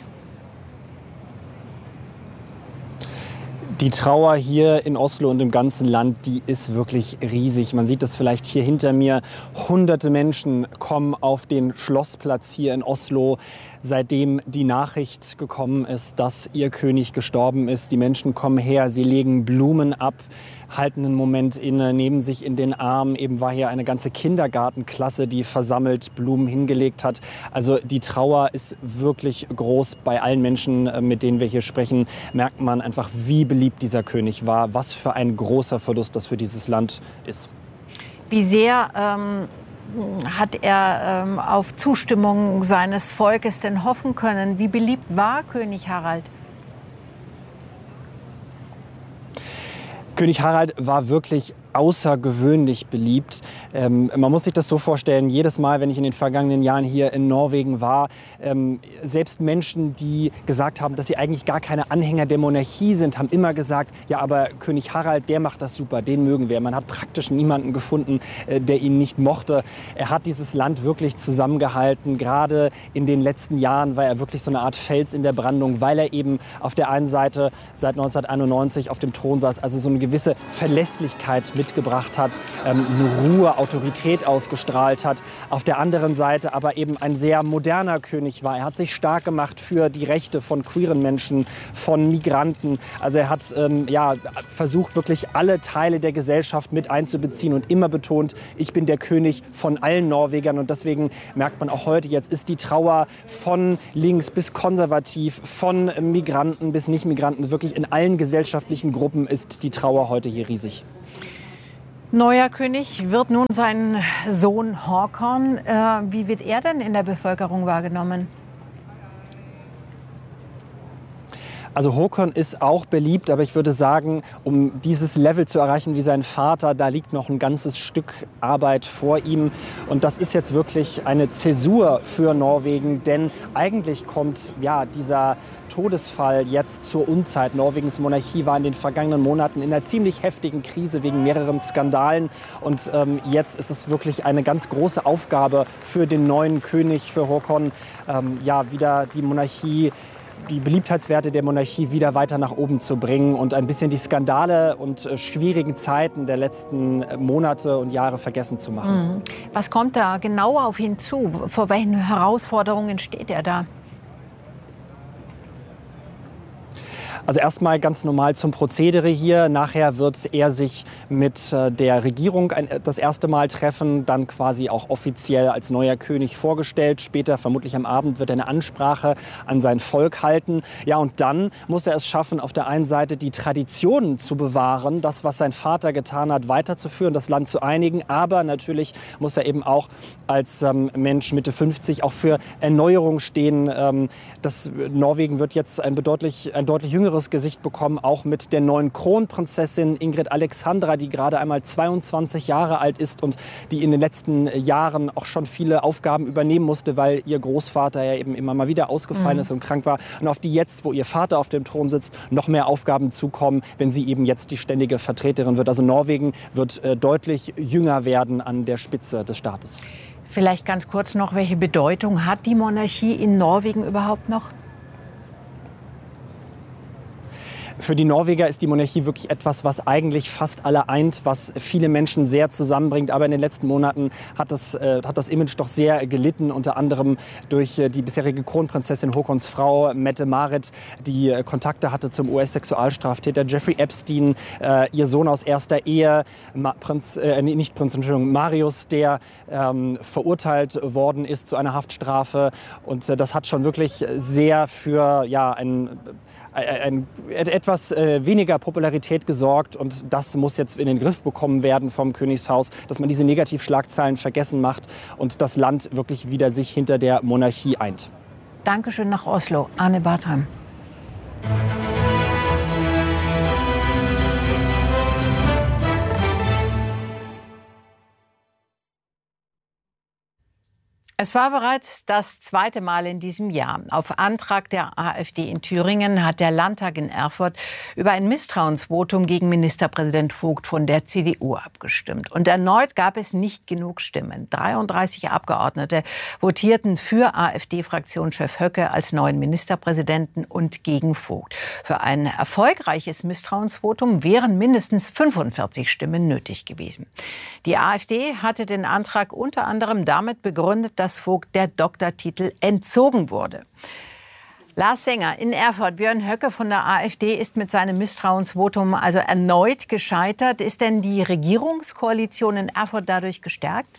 Die Trauer hier in Oslo und im ganzen Land, die ist wirklich riesig. Man sieht das vielleicht hier hinter mir. Hunderte Menschen kommen auf den Schlossplatz hier in Oslo, seitdem die Nachricht gekommen ist, dass ihr König gestorben ist. Die Menschen kommen her, sie legen Blumen ab, halten einen Moment inne, nehmen sich in den Arm. Eben war hier eine ganze Kindergartenklasse, die versammelt Blumen hingelegt hat. Also die Trauer ist wirklich groß. Bei allen Menschen, mit denen wir hier sprechen, merkt man einfach, wie beliebt dieser König war. Was für ein großer Verlust das für dieses Land ist. Wie sehr hat er auf Zustimmung seines Volkes denn hoffen können? Wie beliebt war König Harald? König Harald war wirklich außergewöhnlich beliebt. Man muss sich das so vorstellen, jedes Mal, wenn ich in den vergangenen Jahren hier in Norwegen war, selbst Menschen, die gesagt haben, dass sie eigentlich gar keine Anhänger der Monarchie sind, haben immer gesagt, ja, aber König Harald, der macht das super, den mögen wir. Man hat praktisch niemanden gefunden, der ihn nicht mochte. Er hat dieses Land wirklich zusammengehalten. Gerade in den letzten Jahren war er wirklich so eine Art Fels in der Brandung, weil er eben auf der einen Seite seit 1991 auf dem Thron saß, also so eine gewisse Verlässlichkeit mitgebracht hat, eine Ruhe, Autorität ausgestrahlt hat. Auf der anderen Seite aber eben ein sehr moderner König war. Er hat sich stark gemacht für die Rechte von queeren Menschen, von Migranten. Also er hat versucht, wirklich alle Teile der Gesellschaft mit einzubeziehen und immer betont, ich bin der König von allen Norwegern. Und deswegen merkt man auch heute, jetzt ist die Trauer von links bis konservativ, von Migranten bis Nicht-Migranten, wirklich in allen gesellschaftlichen Gruppen ist die Trauer heute hier riesig. Neuer König wird nun sein Sohn Håkon. Wie wird er denn in der Bevölkerung wahrgenommen? Also Håkon ist auch beliebt, aber ich würde sagen, um dieses Level zu erreichen wie sein Vater, da liegt noch ein ganzes Stück Arbeit vor ihm. Und das ist jetzt wirklich eine Zäsur für Norwegen, denn eigentlich kommt dieser Todesfall jetzt zur Unzeit. Norwegens Monarchie war in den vergangenen Monaten in einer ziemlich heftigen Krise wegen mehreren Skandalen. Und jetzt ist es wirklich eine ganz große Aufgabe für den neuen König, für Håkon, wieder die Monarchie, die Beliebtheitswerte der Monarchie wieder weiter nach oben zu bringen und ein bisschen die Skandale und schwierigen Zeiten der letzten Monate und Jahre vergessen zu machen. Was kommt da genauer auf ihn zu? Vor welchen Herausforderungen steht er da? Also erstmal ganz normal zum Prozedere hier. Nachher wird er sich mit der Regierung das erste Mal treffen, dann quasi auch offiziell als neuer König vorgestellt. Später, vermutlich am Abend, wird er eine Ansprache an sein Volk halten. Ja, und dann muss er es schaffen, auf der einen Seite die Traditionen zu bewahren, das, was sein Vater getan hat, weiterzuführen, das Land zu einigen. Aber natürlich muss er eben auch als Mensch Mitte 50 auch für Erneuerung stehen. Norwegen wird jetzt ein deutlich jüngeres Gesicht bekommen, auch mit der neuen Kronprinzessin Ingrid Alexandra, die gerade einmal 22 Jahre alt ist und die in den letzten Jahren auch schon viele Aufgaben übernehmen musste, weil ihr Großvater ja eben immer mal wieder ausgefallen ist und krank war. Und auf die jetzt, wo ihr Vater auf dem Thron sitzt, noch mehr Aufgaben zukommen, wenn sie eben jetzt die ständige Vertreterin wird. Also Norwegen wird deutlich jünger werden an der Spitze des Staates. Vielleicht ganz kurz noch, welche Bedeutung hat die Monarchie in Norwegen überhaupt noch? Für die Norweger ist die Monarchie wirklich etwas, was eigentlich fast alle eint, was viele Menschen sehr zusammenbringt. Aber in den letzten Monaten hat das Image doch sehr gelitten, unter anderem durch die bisherige Kronprinzessin Håkons Frau Mette-Marit, die Kontakte hatte zum US-Sexualstraftäter Jeffrey Epstein, ihr Sohn aus erster Ehe, Marius, der verurteilt worden ist zu einer Haftstrafe. Und das hat schon wirklich sehr für etwas weniger Popularität gesorgt, und das muss jetzt in den Griff bekommen werden vom Königshaus, dass man diese Negativschlagzeilen vergessen macht und das Land wirklich wieder sich hinter der Monarchie eint. Dankeschön nach Oslo, Arne Bartram. Es war bereits das zweite Mal in diesem Jahr. Auf Antrag der AfD in Thüringen hat der Landtag in Erfurt über ein Misstrauensvotum gegen Ministerpräsident Vogt von der CDU abgestimmt. Und erneut gab es nicht genug Stimmen. 33 Abgeordnete votierten für AfD-Fraktionschef Höcke als neuen Ministerpräsidenten und gegen Vogt. Für ein erfolgreiches Misstrauensvotum wären mindestens 45 Stimmen nötig gewesen. Die AfD hatte den Antrag unter anderem damit begründet, dass Vogt der Doktortitel entzogen wurde. Lars Sänger in Erfurt. Björn Höcke von der AfD ist mit seinem Misstrauensvotum also erneut gescheitert. Ist denn die Regierungskoalition in Erfurt dadurch gestärkt?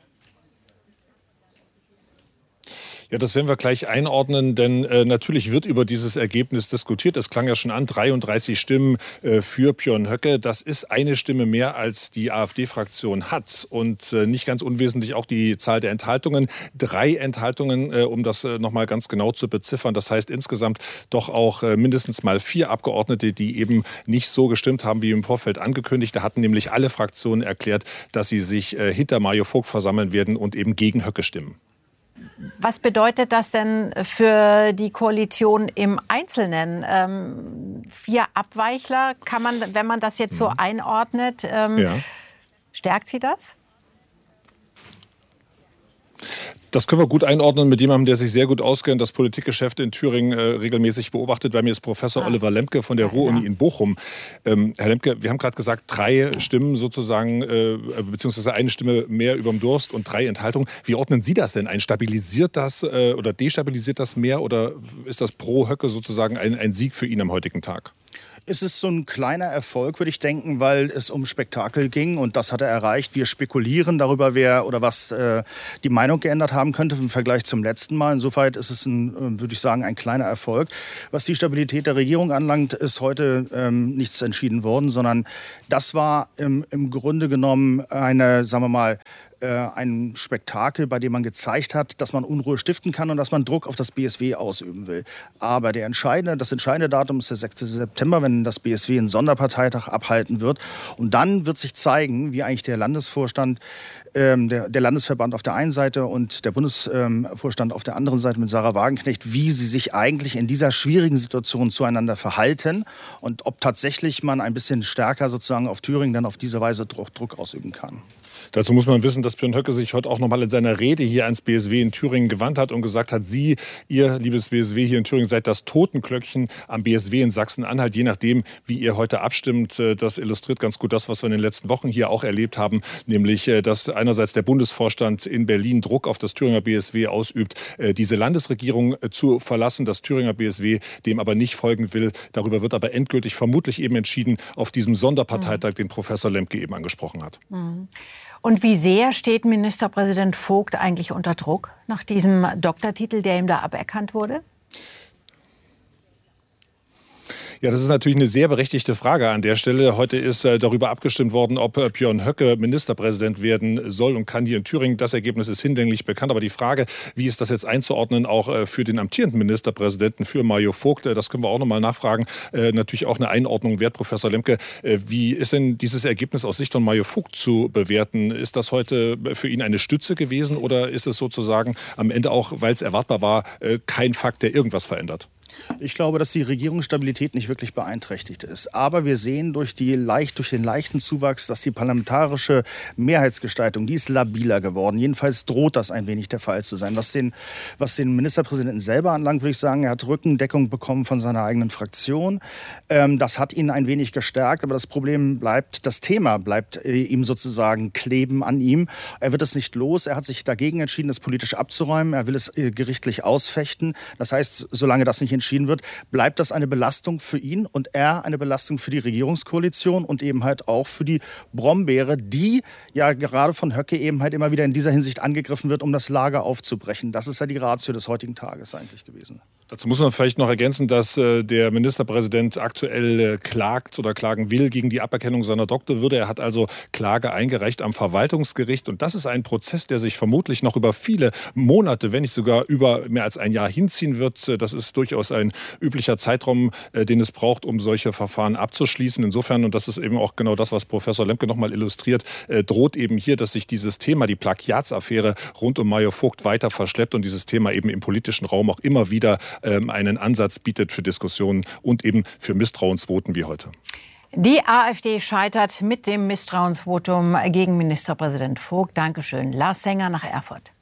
Ja, das werden wir gleich einordnen, denn natürlich wird über dieses Ergebnis diskutiert. Es klang ja schon an, 33 Stimmen für Björn Höcke. Das ist eine Stimme mehr, als die AfD-Fraktion hat. Und nicht ganz unwesentlich auch die Zahl der Enthaltungen. 3 Enthaltungen, um das nochmal ganz genau zu beziffern. Das heißt insgesamt doch auch mindestens mal 4 Abgeordnete, die eben nicht so gestimmt haben, wie im Vorfeld angekündigt. Da hatten nämlich alle Fraktionen erklärt, dass sie sich hinter Mario Vogt versammeln werden und eben gegen Höcke stimmen. Was bedeutet das denn für die Koalition im Einzelnen? 4 Abweichler, kann man, wenn man das jetzt so einordnet, stärkt sie das? Das können wir gut einordnen mit jemandem, der sich sehr gut auskennt, das Politikgeschäft in Thüringen regelmäßig beobachtet. Bei mir ist Professor Oliver Lemke von der Ruhr-Uni in Bochum. Herr Lemke, wir haben gerade gesagt, 3 Stimmen sozusagen, beziehungsweise eine Stimme mehr überm Durst und 3 Enthaltungen. Wie ordnen Sie das denn ein? Stabilisiert das oder destabilisiert das mehr oder ist das pro Höcke sozusagen ein Sieg für ihn am heutigen Tag? Es ist so ein kleiner Erfolg, würde ich denken, weil es um Spektakel ging und das hat er erreicht. Wir spekulieren darüber, wer oder was die Meinung geändert haben könnte im Vergleich zum letzten Mal. Insofern ist es, würde ich sagen, ein kleiner Erfolg. Was die Stabilität der Regierung anlangt, ist heute nichts entschieden worden, sondern das war im Grunde genommen eine, sagen wir mal, ein Spektakel, bei dem man gezeigt hat, dass man Unruhe stiften kann und dass man Druck auf das BSW ausüben will. Aber das entscheidende Datum ist der 6. September, wenn das BSW einen Sonderparteitag abhalten wird. Und dann wird sich zeigen, wie eigentlich der Landesvorstand, der Landesverband auf der einen Seite und der Bundesvorstand auf der anderen Seite mit Sarah Wagenknecht, wie sie sich eigentlich in dieser schwierigen Situation zueinander verhalten und ob tatsächlich man ein bisschen stärker sozusagen auf Thüringen dann auf diese Weise Druck ausüben kann. Dazu muss man wissen, dass Björn Höcke sich heute auch noch mal in seiner Rede hier ans BSW in Thüringen gewandt hat und gesagt hat, Sie, Ihr liebes BSW hier in Thüringen, seid das Totenglöckchen am BSW in Sachsen-Anhalt, je nachdem, wie ihr heute abstimmt. Das illustriert ganz gut das, was wir in den letzten Wochen hier auch erlebt haben, nämlich, dass einerseits der Bundesvorstand in Berlin Druck auf das Thüringer BSW ausübt, diese Landesregierung zu verlassen, das Thüringer BSW dem aber nicht folgen will. Darüber wird aber endgültig vermutlich eben entschieden auf diesem Sonderparteitag, den Professor Lemke eben angesprochen hat. Und wie sehr steht Ministerpräsident Vogt eigentlich unter Druck nach diesem Doktortitel, der ihm da aberkannt wurde? Ja, das ist natürlich eine sehr berechtigte Frage an der Stelle. Heute ist darüber abgestimmt worden, ob Björn Höcke Ministerpräsident werden soll und kann hier in Thüringen. Das Ergebnis ist hinlänglich bekannt. Aber die Frage, wie ist das jetzt einzuordnen, auch für den amtierenden Ministerpräsidenten, für Mario Vogt, das können wir auch noch mal nachfragen. Natürlich auch eine Einordnung wert, Professor Lemke. Wie ist denn dieses Ergebnis aus Sicht von Mario Vogt zu bewerten? Ist das heute für ihn eine Stütze gewesen oder ist es sozusagen am Ende auch, weil es erwartbar war, kein Fakt, der irgendwas verändert? Ich glaube, dass die Regierungsstabilität nicht wirklich beeinträchtigt ist. Aber wir sehen durch den leichten Zuwachs, dass die parlamentarische Mehrheitsgestaltung, die ist labiler geworden. Jedenfalls droht das ein wenig der Fall zu sein. Was den Ministerpräsidenten selber anlangt, würde ich sagen, er hat Rückendeckung bekommen von seiner eigenen Fraktion. Das hat ihn ein wenig gestärkt. Aber das Problem bleibt, das Thema bleibt ihm sozusagen kleben an ihm. Er wird es nicht los. Er hat sich dagegen entschieden, es politisch abzuräumen. Er will es gerichtlich ausfechten. Das heißt, solange das nicht entschieden wird, bleibt das eine Belastung für ihn und er eine Belastung für die Regierungskoalition und eben halt auch für die Brombeere, die ja gerade von Höcke eben halt immer wieder in dieser Hinsicht angegriffen wird, um das Lager aufzubrechen. Das ist ja die Ratio des heutigen Tages eigentlich gewesen. Dazu muss man vielleicht noch ergänzen, dass der Ministerpräsident aktuell klagt oder klagen will gegen die Aberkennung seiner Doktorwürde. Er hat also Klage eingereicht am Verwaltungsgericht. Und das ist ein Prozess, der sich vermutlich noch über viele Monate, wenn nicht sogar über mehr als ein Jahr hinziehen wird. Das ist durchaus ein üblicher Zeitraum, den es braucht, um solche Verfahren abzuschließen. Insofern, und das ist eben auch genau das, was Professor Lemke noch mal illustriert, droht eben hier, dass sich dieses Thema, die Plagiatsaffäre rund um Mario Vogt weiter verschleppt und dieses Thema eben im politischen Raum auch immer wieder einen Ansatz bietet für Diskussionen und eben für Misstrauensvoten wie heute. Die AfD scheitert mit dem Misstrauensvotum gegen Ministerpräsident Vogt. Dankeschön. Lars Sänger nach Erfurt.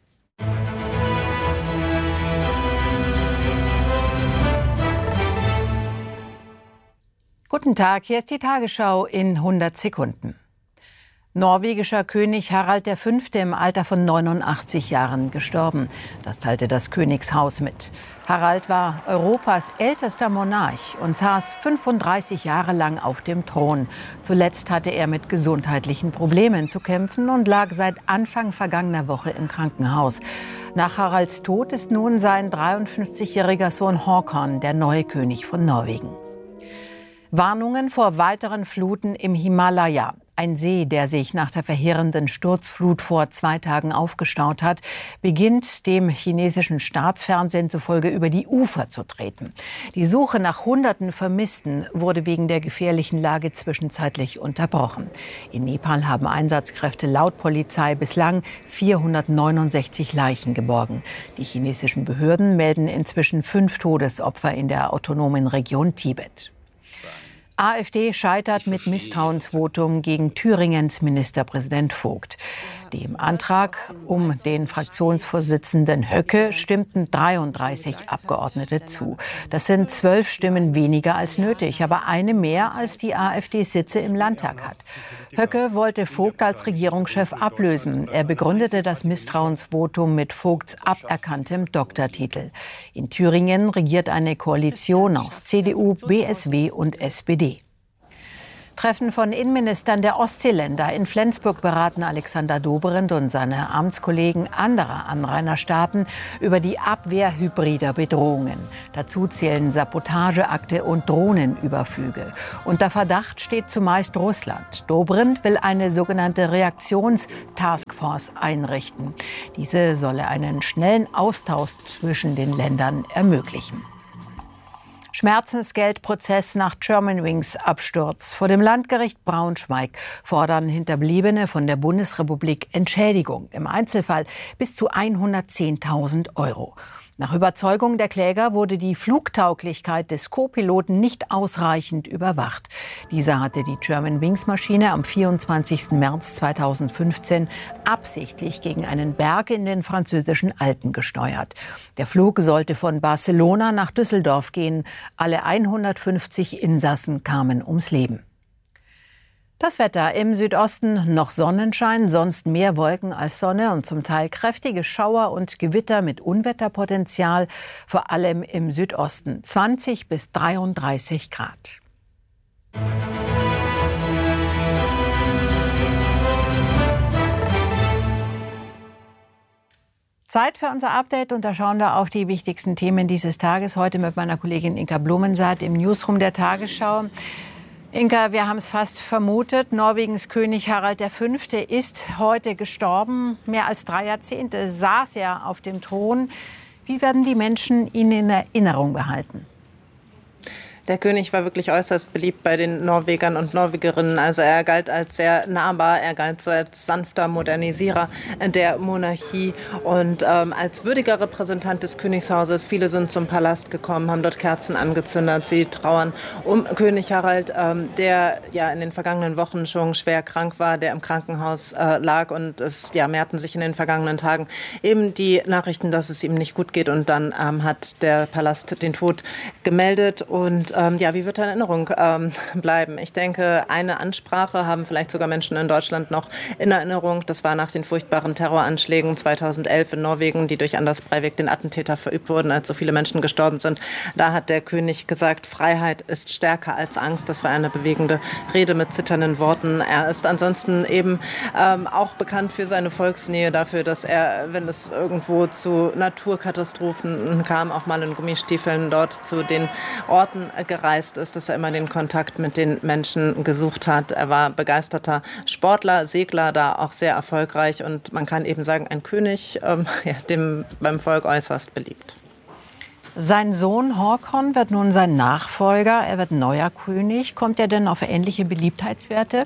Guten Tag, hier ist die Tagesschau in 100 Sekunden. Norwegischer König Harald V. im Alter von 89 Jahren gestorben. Das teilte das Königshaus mit. Harald war Europas ältester Monarch und saß 35 Jahre lang auf dem Thron. Zuletzt hatte er mit gesundheitlichen Problemen zu kämpfen und lag seit Anfang vergangener Woche im Krankenhaus. Nach Haralds Tod ist nun sein 53-jähriger Sohn Håkon der neue König von Norwegen. Warnungen vor weiteren Fluten im Himalaya. Ein See, der sich nach der verheerenden Sturzflut vor 2 Tagen aufgestaut hat, beginnt dem chinesischen Staatsfernsehen zufolge über die Ufer zu treten. Die Suche nach Hunderten Vermissten wurde wegen der gefährlichen Lage zwischenzeitlich unterbrochen. In Nepal haben Einsatzkräfte laut Polizei bislang 469 Leichen geborgen. Die chinesischen Behörden melden inzwischen 5 Todesopfer in der autonomen Region Tibet. AfD scheitert mit Misstrauensvotum gegen Thüringens Ministerpräsident Vogt. Dem Antrag um den Fraktionsvorsitzenden Höcke stimmten 33 Abgeordnete zu. Das sind 12 Stimmen weniger als nötig, aber eine mehr, als die AfD Sitze im Landtag hat. Höcke wollte Vogt als Regierungschef ablösen. Er begründete das Misstrauensvotum mit Vogts aberkanntem Doktortitel. In Thüringen regiert eine Koalition aus CDU, BSW und SPD. Treffen von Innenministern der Ostseeländer. In Flensburg beraten Alexander Dobrindt und seine Amtskollegen anderer Anrainerstaaten über die Abwehr hybrider Bedrohungen. Dazu zählen Sabotageakte und Drohnenüberflüge. Unter Verdacht steht zumeist Russland. Dobrindt will eine sogenannte Reaktionstaskforce einrichten. Diese solle einen schnellen Austausch zwischen den Ländern ermöglichen. Schmerzensgeldprozess nach Germanwings Absturz. Vor dem Landgericht Braunschweig fordern Hinterbliebene von der Bundesrepublik Entschädigung. Im Einzelfall bis zu 110.000 €. Nach Überzeugung der Kläger wurde die Flugtauglichkeit des Co-Piloten nicht ausreichend überwacht. Dieser hatte die Germanwings-Maschine am 24. März 2015 absichtlich gegen einen Berg in den französischen Alpen gesteuert. Der Flug sollte von Barcelona nach Düsseldorf gehen. Alle 150 Insassen kamen ums Leben. Das Wetter: im Südosten noch Sonnenschein, sonst mehr Wolken als Sonne und zum Teil kräftige Schauer und Gewitter mit Unwetterpotenzial, vor allem im Südosten. 20 bis 33 Grad. Zeit für unser Update und da schauen wir auf die wichtigsten Themen dieses Tages. Heute mit meiner Kollegin Inka Blumensaat im Newsroom der Tagesschau. Inka, wir haben es fast vermutet, Norwegens König Harald V. ist heute gestorben. Mehr als 3 Jahrzehnte saß er auf dem Thron. Wie werden die Menschen ihn in Erinnerung behalten? Der König war wirklich äußerst beliebt bei den Norwegern und Norwegerinnen. Also er galt als sehr nahbar, er galt so als sanfter Modernisierer der Monarchie und als würdiger Repräsentant des Königshauses. Viele sind zum Palast gekommen, haben dort Kerzen angezündet. Sie trauern um König Harald, der ja in den vergangenen Wochen schon schwer krank war, der im Krankenhaus lag. Und es mehrten sich in den vergangenen Tagen eben die Nachrichten, dass es ihm nicht gut geht. Und dann hat der Palast den Tod gemeldet. Und wie wird er in Erinnerung bleiben? Ich denke, eine Ansprache haben vielleicht sogar Menschen in Deutschland noch in Erinnerung. Das war nach den furchtbaren Terroranschlägen 2011 in Norwegen, die durch Anders Breivik, den Attentäter, verübt wurden, als so viele Menschen gestorben sind. Da hat der König gesagt, Freiheit ist stärker als Angst. Das war eine bewegende Rede mit zitternden Worten. Er ist ansonsten eben auch bekannt für seine Volksnähe, dafür, dass er, wenn es irgendwo zu Naturkatastrophen kam, auch mal in Gummistiefeln dort zu den Orten gereist ist, dass er immer den Kontakt mit den Menschen gesucht hat. Er war begeisterter Sportler, Segler, da auch sehr erfolgreich und man kann eben sagen, ein König, dem beim Volk äußerst beliebt. Sein Sohn Håkon wird nun sein Nachfolger. Er wird neuer König. Kommt er denn auf ähnliche Beliebtheitswerte?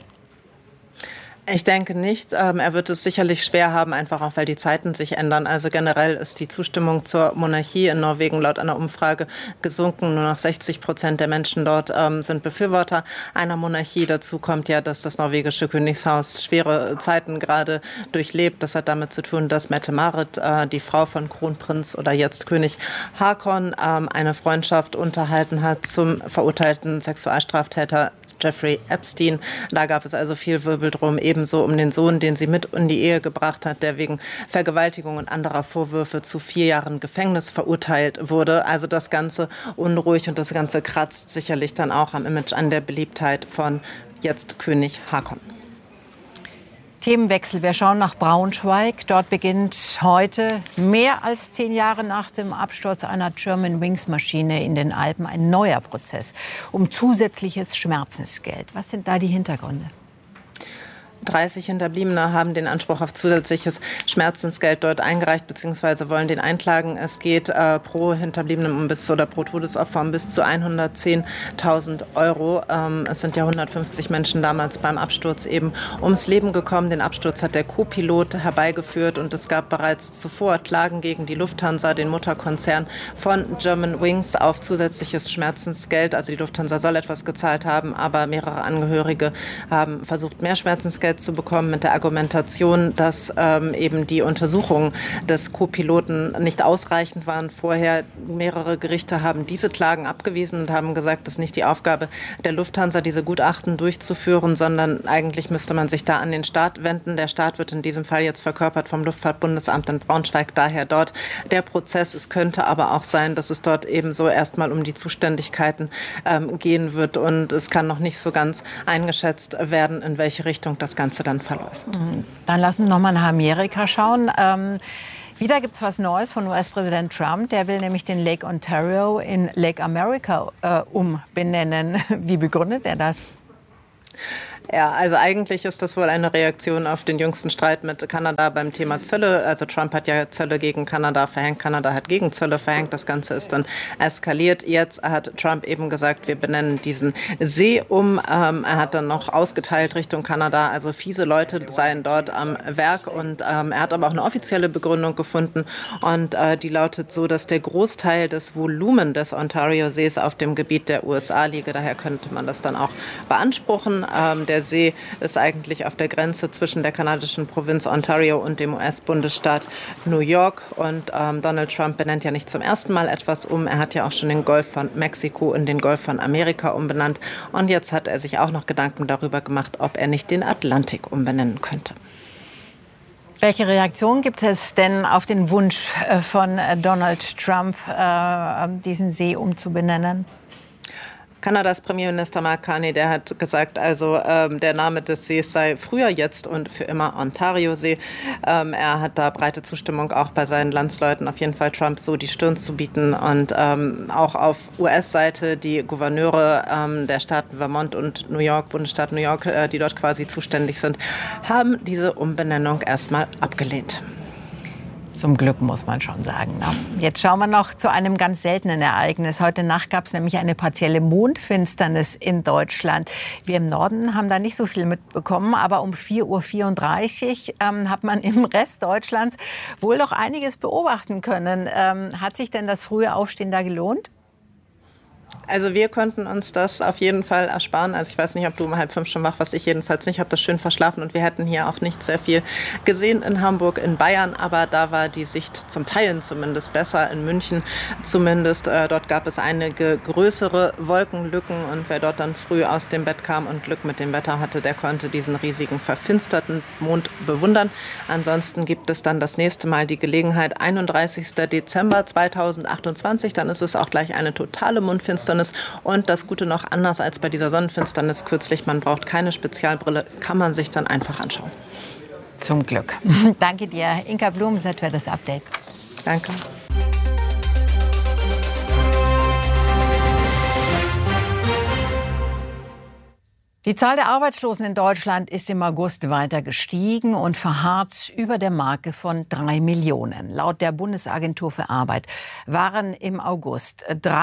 Ich denke nicht. Er wird es sicherlich schwer haben, einfach auch, weil die Zeiten sich ändern. Also generell ist die Zustimmung zur Monarchie in Norwegen laut einer Umfrage gesunken. Nur noch 60% der Menschen dort sind Befürworter einer Monarchie. Dazu kommt ja, dass das norwegische Königshaus schwere Zeiten gerade durchlebt. Das hat damit zu tun, dass Mette-Marit, die Frau von Kronprinz oder jetzt König Håkon, eine Freundschaft unterhalten hat zum verurteilten Sexualstraftäter Jeffrey Epstein. Da gab es also viel Wirbel drum, ebenso um den Sohn, den sie mit in die Ehe gebracht hat, der wegen Vergewaltigung und anderer Vorwürfe zu 4 Jahren Gefängnis verurteilt wurde. Also das Ganze unruhig und das Ganze kratzt sicherlich dann auch am Image, an der Beliebtheit von jetzt König Håkon. Themenwechsel. Wir schauen nach Braunschweig. Dort beginnt heute, mehr als 10 Jahre nach dem Absturz einer Germanwings-Maschine in den Alpen, ein neuer Prozess um zusätzliches Schmerzensgeld. Was sind da die Hintergründe? 30 Hinterbliebene haben den Anspruch auf zusätzliches Schmerzensgeld dort eingereicht, beziehungsweise wollen den einklagen. Es geht pro Hinterbliebenen pro Todesopfer um bis zu 110.000 Euro. Es sind ja 150 Menschen damals beim Absturz eben ums Leben gekommen. Den Absturz hat der Co-Pilot herbeigeführt und es gab bereits zuvor Klagen gegen die Lufthansa, den Mutterkonzern von Germanwings, auf zusätzliches Schmerzensgeld. Also die Lufthansa soll etwas gezahlt haben, aber mehrere Angehörige haben versucht, mehr Schmerzensgeld zu bekommen mit der Argumentation, dass eben die Untersuchungen des Co-Piloten nicht ausreichend waren. Vorher mehrere Gerichte haben diese Klagen abgewiesen und haben gesagt, das ist nicht die Aufgabe der Lufthansa, diese Gutachten durchzuführen, sondern eigentlich müsste man sich da an den Staat wenden. Der Staat wird in diesem Fall jetzt verkörpert vom Luftfahrtbundesamt in Braunschweig, daher dort der Prozess. Es könnte aber auch sein, dass es dort eben so erstmal um die Zuständigkeiten gehen wird und es kann noch nicht so ganz eingeschätzt werden, in welche Richtung das Ganze dann verläuft. Dann lassen wir noch mal nach Amerika schauen. Wieder gibt es was Neues von US-Präsident Trump. Der will nämlich den Lake Ontario in Lake America umbenennen. Wie begründet er das? Ja, also eigentlich ist das wohl eine Reaktion auf den jüngsten Streit mit Kanada beim Thema Zölle. Also Trump hat ja Zölle gegen Kanada verhängt, Kanada hat gegen Zölle verhängt. Das Ganze ist dann eskaliert. Jetzt hat Trump eben gesagt, wir benennen diesen See um. Er hat dann noch ausgeteilt Richtung Kanada. Also fiese Leute seien dort am Werk. Und er hat aber auch eine offizielle Begründung gefunden. Und die lautet so, dass der Großteil des Volumen des Ontario-Sees auf dem Gebiet der USA liege. Daher könnte man das dann auch beanspruchen. Der See ist eigentlich auf der Grenze zwischen der kanadischen Provinz Ontario und dem US-Bundesstaat New York. Und Donald Trump benennt ja nicht zum ersten Mal etwas um. Er hat ja auch schon den Golf von Mexiko in den Golf von Amerika umbenannt. Und jetzt hat er sich auch noch Gedanken darüber gemacht, ob er nicht den Atlantik umbenennen könnte. Welche Reaktion gibt es denn auf den Wunsch von Donald Trump, diesen See umzubenennen? Kanadas Premierminister Mark Carney, der hat gesagt, also der Name des Sees sei früher, jetzt und für immer Ontario-See. Er hat da breite Zustimmung auch bei seinen Landsleuten, auf jeden Fall Trump so die Stirn zu bieten. Und auch auf US-Seite die Gouverneure der Staaten Vermont und New York, Bundesstaat New York, die dort quasi zuständig sind, haben diese Umbenennung erstmal abgelehnt. Zum Glück, muss man schon sagen. Jetzt schauen wir noch zu einem ganz seltenen Ereignis. Heute Nacht gab es nämlich eine partielle Mondfinsternis in Deutschland. Wir im Norden haben da nicht so viel mitbekommen, aber um 4:34 Uhr hat man im Rest Deutschlands wohl noch einiges beobachten können. Hat sich denn das frühe Aufstehen da gelohnt? Also wir konnten uns das auf jeden Fall ersparen. Also ich weiß nicht, ob du um 4:30 schon wach warst, ich jedenfalls nicht. Ich habe das schön verschlafen und wir hätten hier auch nicht sehr viel gesehen in Hamburg, in Bayern. Aber da war die Sicht zum Teilen zumindest besser, in München zumindest. Dort gab es einige größere Wolkenlücken und wer dort dann früh aus dem Bett kam und Glück mit dem Wetter hatte, der konnte diesen riesigen verfinsterten Mond bewundern. Ansonsten gibt es dann das nächste Mal die Gelegenheit, 31. Dezember 2028. Dann ist es auch gleich eine totale Mondfinsternis. Und das Gute noch, anders als bei dieser Sonnenfinsternis kürzlich, man braucht keine Spezialbrille, kann man sich dann einfach anschauen. Zum Glück. Danke dir, Inka Blumenset, für das Update. Danke. Die Zahl der Arbeitslosen in Deutschland ist im August weiter gestiegen und verharrt über der Marke von 3 Millionen. Laut der Bundesagentur für Arbeit waren im August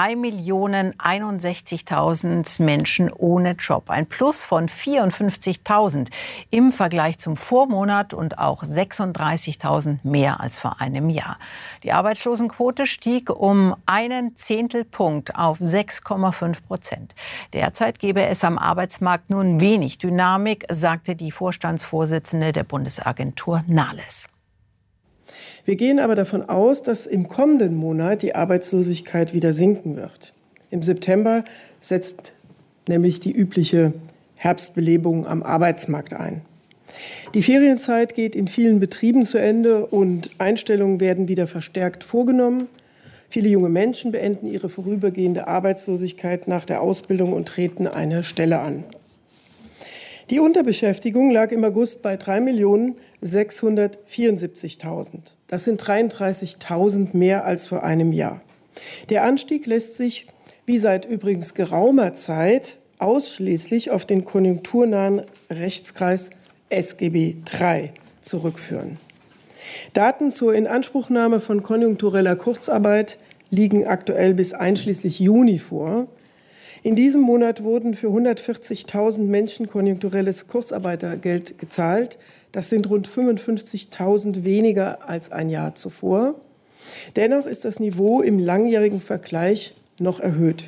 3.061.000 Menschen ohne Job. Ein Plus von 54.000 im Vergleich zum Vormonat und auch 36.000 mehr als vor einem Jahr. Die Arbeitslosenquote stieg um einen Zehntelpunkt auf 6,5%. Derzeit gäbe es am Arbeitsmarkt nun wenig Dynamik, sagte die Vorstandsvorsitzende der Bundesagentur Nahles. Wir gehen aber davon aus, dass im kommenden Monat die Arbeitslosigkeit wieder sinken wird. Im September setzt nämlich die übliche Herbstbelebung am Arbeitsmarkt ein. Die Ferienzeit geht in vielen Betrieben zu Ende und Einstellungen werden wieder verstärkt vorgenommen. Viele junge Menschen beenden ihre vorübergehende Arbeitslosigkeit nach der Ausbildung und treten eine Stelle an. Die Unterbeschäftigung lag im August bei 3.674.000. Das sind 33.000 mehr als vor einem Jahr. Der Anstieg lässt sich, wie seit übrigens geraumer Zeit, ausschließlich auf den konjunkturnahen Rechtskreis SGB III zurückführen. Daten zur Inanspruchnahme von konjunktureller Kurzarbeit liegen aktuell bis einschließlich Juni vor. In diesem Monat wurden für 140.000 Menschen konjunkturelles Kurzarbeitergeld gezahlt. Das sind rund 55.000 weniger als ein Jahr zuvor. Dennoch ist das Niveau im langjährigen Vergleich noch erhöht.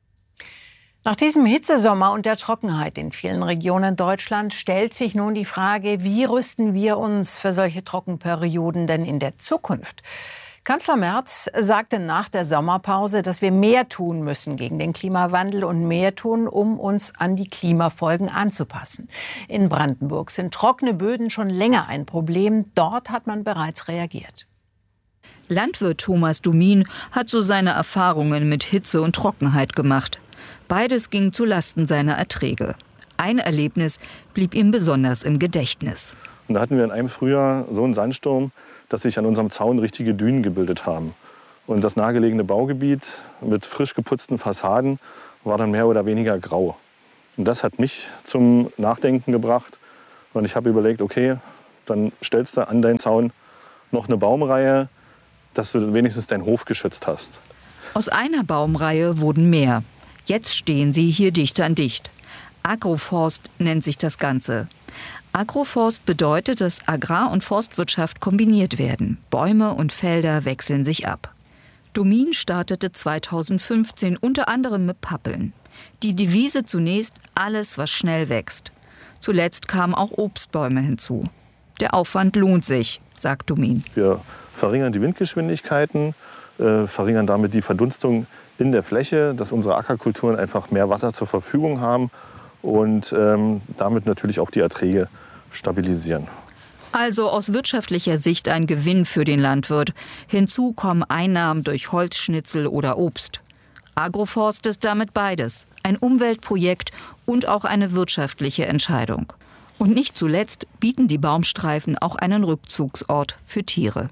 Nach diesem Hitzesommer und der Trockenheit in vielen Regionen Deutschlands stellt sich nun die Frage, wie rüsten wir uns für solche Trockenperioden denn in der Zukunft? Kanzler Merz sagte nach der Sommerpause, dass wir mehr tun müssen gegen den Klimawandel und mehr tun, um uns an die Klimafolgen anzupassen. In Brandenburg sind trockene Böden schon länger ein Problem. Dort hat man bereits reagiert. Landwirt Thomas Dumin hat so seine Erfahrungen mit Hitze und Trockenheit gemacht. Beides ging zu Lasten seiner Erträge. Ein Erlebnis blieb ihm besonders im Gedächtnis. Und da hatten wir in einem Frühjahr so einen Sandsturm, dass sich an unserem Zaun richtige Dünen gebildet haben. Und das nahegelegene Baugebiet mit frisch geputzten Fassaden war dann mehr oder weniger grau. Und das hat mich zum Nachdenken gebracht. Und ich habe überlegt, okay, dann stellst du an deinen Zaun noch eine Baumreihe, dass du wenigstens deinen Hof geschützt hast. Aus einer Baumreihe wurden mehr. Jetzt stehen sie hier dicht an dicht. Agroforst nennt sich das Ganze. Agroforst bedeutet, dass Agrar- und Forstwirtschaft kombiniert werden. Bäume und Felder wechseln sich ab. Dumin startete 2015 unter anderem mit Pappeln. Die Devise zunächst: alles, was schnell wächst. Zuletzt kamen auch Obstbäume hinzu. Der Aufwand lohnt sich, sagt Dumin. Wir verringern die Windgeschwindigkeiten, verringern damit die Verdunstung in der Fläche, dass unsere Ackerkulturen einfach mehr Wasser zur Verfügung haben und damit natürlich auch die Erträge stabilisieren. Also aus wirtschaftlicher Sicht ein Gewinn für den Landwirt. Hinzu kommen Einnahmen durch Holzschnitzel oder Obst. Agroforst ist damit beides. Ein Umweltprojekt und auch eine wirtschaftliche Entscheidung. Und nicht zuletzt bieten die Baumstreifen auch einen Rückzugsort für Tiere.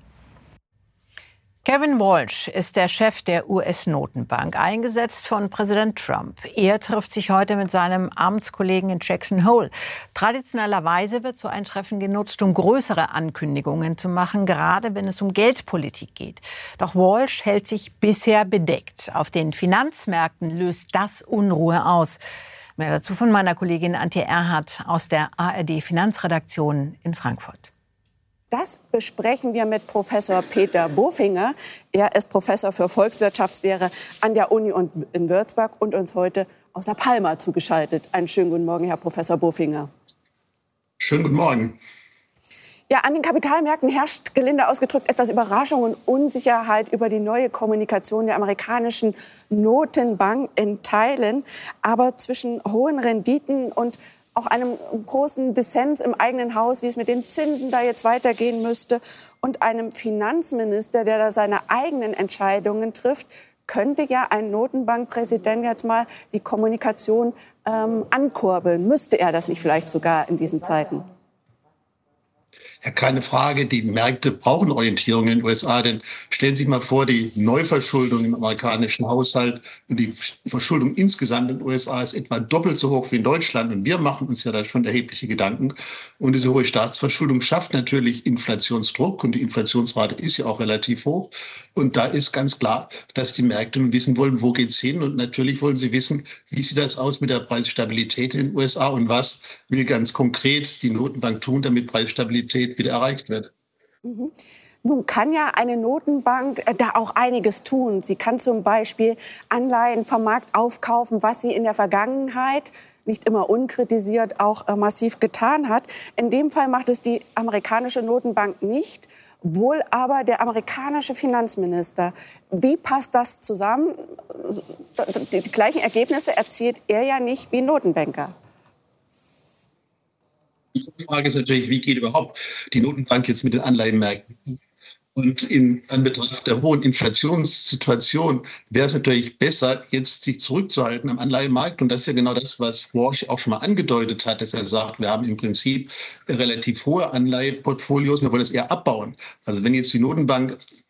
Kevin Walsh ist der Chef der US-Notenbank, eingesetzt von Präsident Trump. Er trifft sich heute mit seinem Amtskollegen in Jackson Hole. Traditionellerweise wird so ein Treffen genutzt, um größere Ankündigungen zu machen, gerade wenn es um Geldpolitik geht. Doch Walsh hält sich bisher bedeckt. Auf den Finanzmärkten löst das Unruhe aus. Mehr dazu von meiner Kollegin Antje Erhardt aus der ARD-Finanzredaktion in Frankfurt. Das besprechen wir mit Professor Peter Bofinger. Er ist Professor für Volkswirtschaftslehre an der Uni in Würzburg und uns heute aus La Palma zugeschaltet. Einen schönen guten Morgen, Herr Professor Bofinger. Schönen guten Morgen. Ja, an den Kapitalmärkten herrscht, gelinde ausgedrückt, etwas Überraschung und Unsicherheit über die neue Kommunikation der amerikanischen Notenbank in Teilen. Aber zwischen hohen Renditen und auch einem großen Dissens im eigenen Haus, wie es mit den Zinsen da jetzt weitergehen müsste, und einem Finanzminister, der da seine eigenen Entscheidungen trifft, könnte ja ein Notenbankpräsident jetzt mal die Kommunikation ankurbeln. Müsste er das nicht vielleicht sogar in diesen Zeiten? Ja, keine Frage, die Märkte brauchen Orientierung in den USA, denn stellen Sie sich mal vor, die Neuverschuldung im amerikanischen Haushalt und die Verschuldung insgesamt in den USA ist etwa doppelt so hoch wie in Deutschland und wir machen uns ja da schon erhebliche Gedanken und diese hohe Staatsverschuldung schafft natürlich Inflationsdruck und die Inflationsrate ist ja auch relativ hoch und da ist ganz klar, dass die Märkte wissen wollen, wo geht's hin und natürlich wollen sie wissen, wie sieht das aus mit der Preisstabilität in den USA und was will ganz konkret die Notenbank tun, damit Preisstabilität wieder erreicht wird. Mhm. Nun kann ja eine Notenbank da auch einiges tun. Sie kann zum Beispiel Anleihen vom Markt aufkaufen, was sie in der Vergangenheit nicht immer unkritisiert auch massiv getan hat. In dem Fall macht es die amerikanische Notenbank nicht, wohl aber der amerikanische Finanzminister. Wie passt das zusammen? Die gleichen Ergebnisse erzielt er ja nicht wie Notenbanker. Die Frage ist natürlich, wie geht überhaupt die Notenbank jetzt mit den Anleihenmärkten um? Und in Anbetracht der hohen Inflationssituation wäre es natürlich besser, jetzt sich zurückzuhalten am Anleihenmarkt. Und das ist ja genau das, was Walsh auch schon mal angedeutet hat, dass er sagt, wir haben im Prinzip relativ hohe Anleihenportfolios, wir wollen das eher abbauen. Also wenn jetzt die Notenbank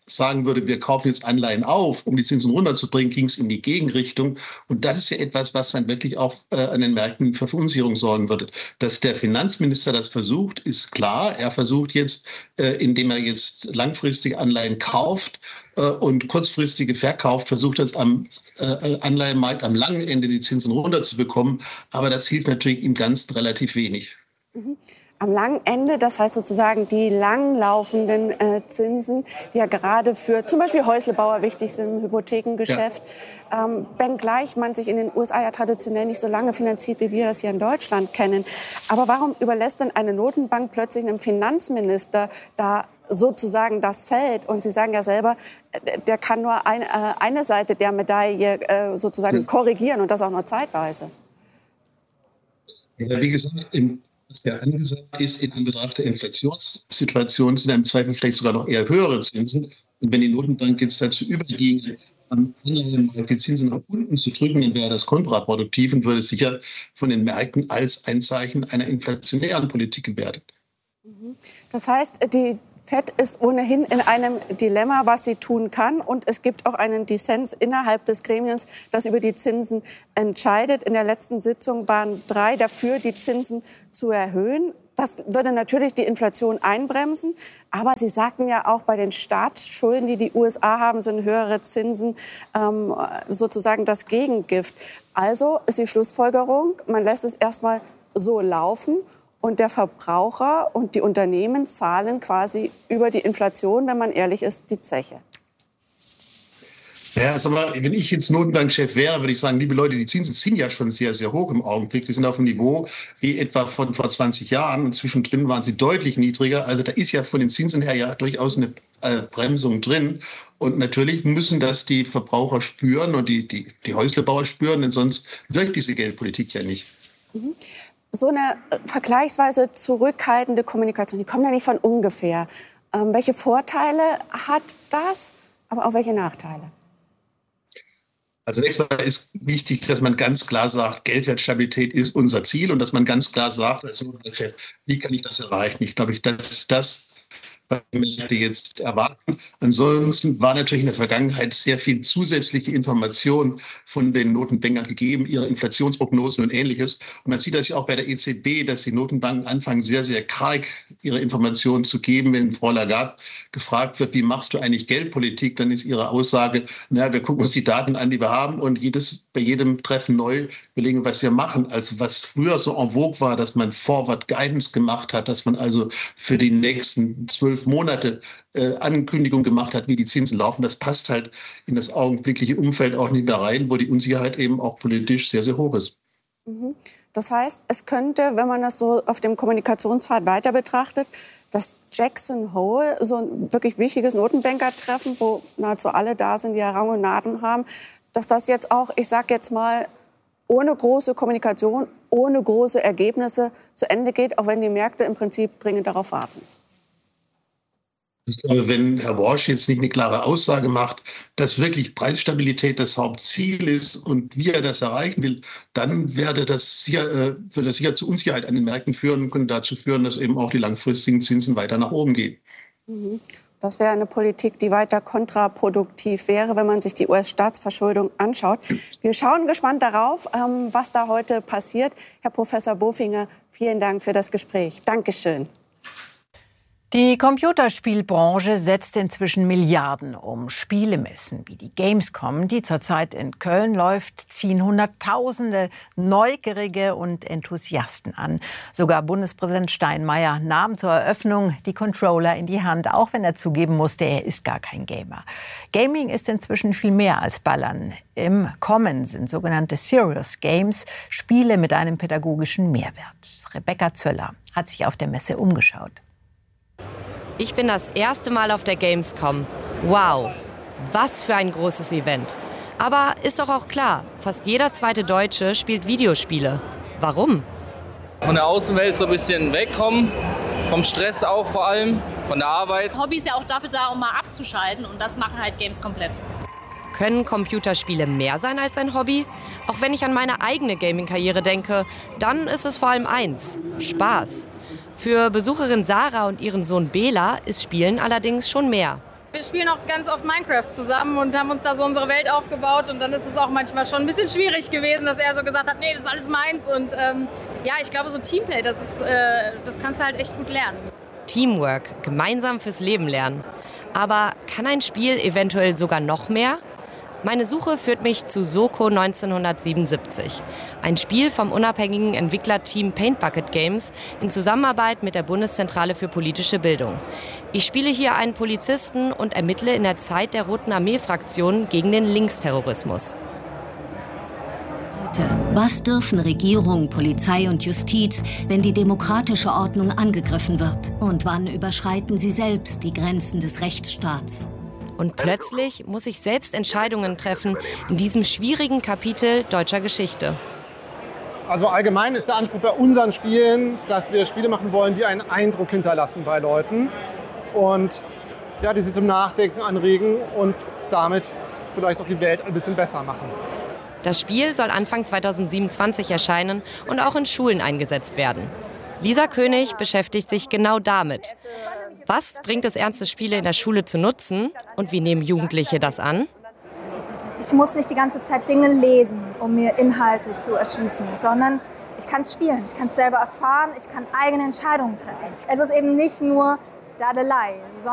sagen würde, wir kaufen jetzt Anleihen auf, um die Zinsen runterzubringen, ging es in die Gegenrichtung. Und das ist ja etwas, was dann wirklich auch an den Märkten für Verunsicherung sorgen würde. Dass der Finanzminister das versucht, ist klar. Er versucht jetzt, indem er jetzt langfristige Anleihen kauft und kurzfristige verkauft, versucht das am Anleihenmarkt am langen Ende die Zinsen runterzubekommen. Aber das hilft natürlich im Ganzen relativ wenig. Am langen Ende, das heißt sozusagen die langlaufenden Zinsen, die ja gerade für zum Beispiel Häuslebauer wichtig sind im Hypothekengeschäft. Ja. Wenngleich man sich in den USA ja traditionell nicht so lange finanziert, wie wir das hier in Deutschland kennen. Aber warum überlässt denn eine Notenbank plötzlich einem Finanzminister da sozusagen das Feld? Und Sie sagen ja selber, der kann nur eine Seite der Medaille sozusagen korrigieren und das auch nur zeitweise. Ja, wie gesagt, was ja angesagt ist, in Betracht der Inflationssituation sind im Zweifel vielleicht sogar noch eher höhere Zinsen. Und wenn die Notenbank jetzt dazu überginge, am Anleihenmarkt die Zinsen nach unten zu drücken, dann wäre das kontraproduktiv und würde sicher von den Märkten als ein Zeichen einer inflationären Politik gewertet. Das heißt, die FED ist ohnehin in einem Dilemma, was sie tun kann. Und es gibt auch einen Dissens innerhalb des Gremiums, das über die Zinsen entscheidet. In der letzten Sitzung waren 3 dafür, die Zinsen zu erhöhen. Das würde natürlich die Inflation einbremsen. Aber Sie sagten ja auch, bei den Staatsschulden, die die USA haben, sind höhere Zinsen sozusagen das Gegengift. Also ist die Schlussfolgerung, man lässt es erstmal so laufen. Und der Verbraucher und die Unternehmen zahlen quasi über die Inflation, wenn man ehrlich ist, die Zeche. Ja, sag mal, wenn ich jetzt Notenbankchef wäre, würde ich sagen, liebe Leute, die Zinsen sind ja schon sehr, sehr hoch im Augenblick. Die sind auf dem Niveau wie etwa von vor 20 Jahren. Und zwischendrin waren sie deutlich niedriger. Also da ist ja von den Zinsen her ja durchaus eine Bremsung drin. Und natürlich müssen das die Verbraucher spüren und die Häuslebauer spüren, denn sonst wirkt diese Geldpolitik ja nicht. Mhm. So eine vergleichsweise zurückhaltende Kommunikation, die kommt ja nicht von ungefähr. Welche Vorteile hat das, aber auch welche Nachteile? Also zunächst mal ist wichtig, dass man ganz klar sagt, Geldwertstabilität ist unser Ziel und dass man ganz klar sagt, als Notenbankchef, wie kann ich das erreichen? Ich glaube, das ist das, was die Märkte jetzt erwarten. Ansonsten war natürlich in der Vergangenheit sehr viel zusätzliche Information von den Notenbankern gegeben, ihre Inflationsprognosen und Ähnliches. Und man sieht das ja auch bei der EZB, dass die Notenbanken anfangen, sehr, sehr karg ihre Informationen zu geben. Wenn Frau Lagarde gefragt wird, wie machst du eigentlich Geldpolitik, dann ist ihre Aussage, naja, wir gucken uns die Daten an, die wir haben und bei jedem Treffen neu überlegen, was wir machen. Also was früher so en vogue war, dass man Forward Guidance gemacht hat, dass man also für die nächsten 12 Monate Ankündigung gemacht hat, wie die Zinsen laufen. Das passt halt in das augenblickliche Umfeld auch nicht mehr rein, wo die Unsicherheit eben auch politisch sehr, sehr hoch ist. Das heißt, es könnte, wenn man das so auf dem Kommunikationspfad weiter betrachtet, das Jackson Hole, so ein wirklich wichtiges Notenbankertreffen, wo nahezu alle da sind, die ja Rang und Namen haben, dass das jetzt auch, ich sage jetzt mal, ohne große Kommunikation, ohne große Ergebnisse zu Ende geht, auch wenn die Märkte im Prinzip dringend darauf warten. Ich glaube, wenn Herr Walsh jetzt nicht eine klare Aussage macht, dass wirklich Preisstabilität das Hauptziel ist und wie er das erreichen will, dann würde das sicher zu Unsicherheit an den Märkten führen und könnte dazu führen, dass eben auch die langfristigen Zinsen weiter nach oben gehen. Das wäre eine Politik, die weiter kontraproduktiv wäre, wenn man sich die US-Staatsverschuldung anschaut. Wir schauen gespannt darauf, was da heute passiert. Herr Professor Bofinger, vielen Dank für das Gespräch. Dankeschön. Die Computerspielbranche setzt inzwischen Milliarden um. Spielemessen wie die Gamescom, die zurzeit in Köln läuft, ziehen Hunderttausende Neugierige und Enthusiasten an. Sogar Bundespräsident Steinmeier nahm zur Eröffnung die Controller in die Hand, auch wenn er zugeben musste, er ist gar kein Gamer. Gaming ist inzwischen viel mehr als Ballern. Im Kommen sind sogenannte Serious Games, Spiele mit einem pädagogischen Mehrwert. Rebecca Zöller hat sich auf der Messe umgeschaut. Ich bin das erste Mal auf der Gamescom. Wow, was für ein großes Event. Aber ist doch auch klar, fast jeder zweite Deutsche spielt Videospiele. Warum? Von der Außenwelt so ein bisschen wegkommen, vom Stress auch vor allem, von der Arbeit. Hobby ist ja auch dafür da, um mal abzuschalten und das machen halt Games komplett. Können Computerspiele mehr sein als ein Hobby? Auch wenn ich an meine eigene Gaming-Karriere denke, dann ist es vor allem eins: Spaß. Für Besucherin Sarah und ihren Sohn Bela ist Spielen allerdings schon mehr. Wir spielen auch ganz oft Minecraft zusammen und haben uns da so unsere Welt aufgebaut. Und dann ist es auch manchmal schon ein bisschen schwierig gewesen, dass er so gesagt hat, nee, das ist alles meins. Und ja, ich glaube, so Teamplay, das kannst du halt echt gut lernen. Teamwork, gemeinsam fürs Leben lernen. Aber kann ein Spiel eventuell sogar noch mehr? Meine Suche führt mich zu Soko 1977. Ein Spiel vom unabhängigen Entwicklerteam Paint Bucket Games in Zusammenarbeit mit der Bundeszentrale für politische Bildung. Ich spiele hier einen Polizisten und ermittle in der Zeit der Roten Armee-Fraktion gegen den Linksterrorismus. Was dürfen Regierung, Polizei und Justiz, wenn die demokratische Ordnung angegriffen wird? Und wann überschreiten sie selbst die Grenzen des Rechtsstaats? Und plötzlich muss ich selbst Entscheidungen treffen in diesem schwierigen Kapitel deutscher Geschichte. Also allgemein ist der Anspruch bei unseren Spielen, dass wir Spiele machen wollen, die einen Eindruck hinterlassen bei Leuten. Und ja, die sie zum Nachdenken anregen und damit vielleicht auch die Welt ein bisschen besser machen. Das Spiel soll Anfang 2027 erscheinen und auch in Schulen eingesetzt werden. Lisa König beschäftigt sich genau damit. Was bringt es, ernste Spiele in der Schule zu nutzen und wie nehmen Jugendliche das an? Ich muss nicht die ganze Zeit Dinge lesen, um mir Inhalte zu erschließen, sondern ich kann es spielen, ich kann es selber erfahren, ich kann eigene Entscheidungen treffen. Es ist eben nicht nur Dadelei,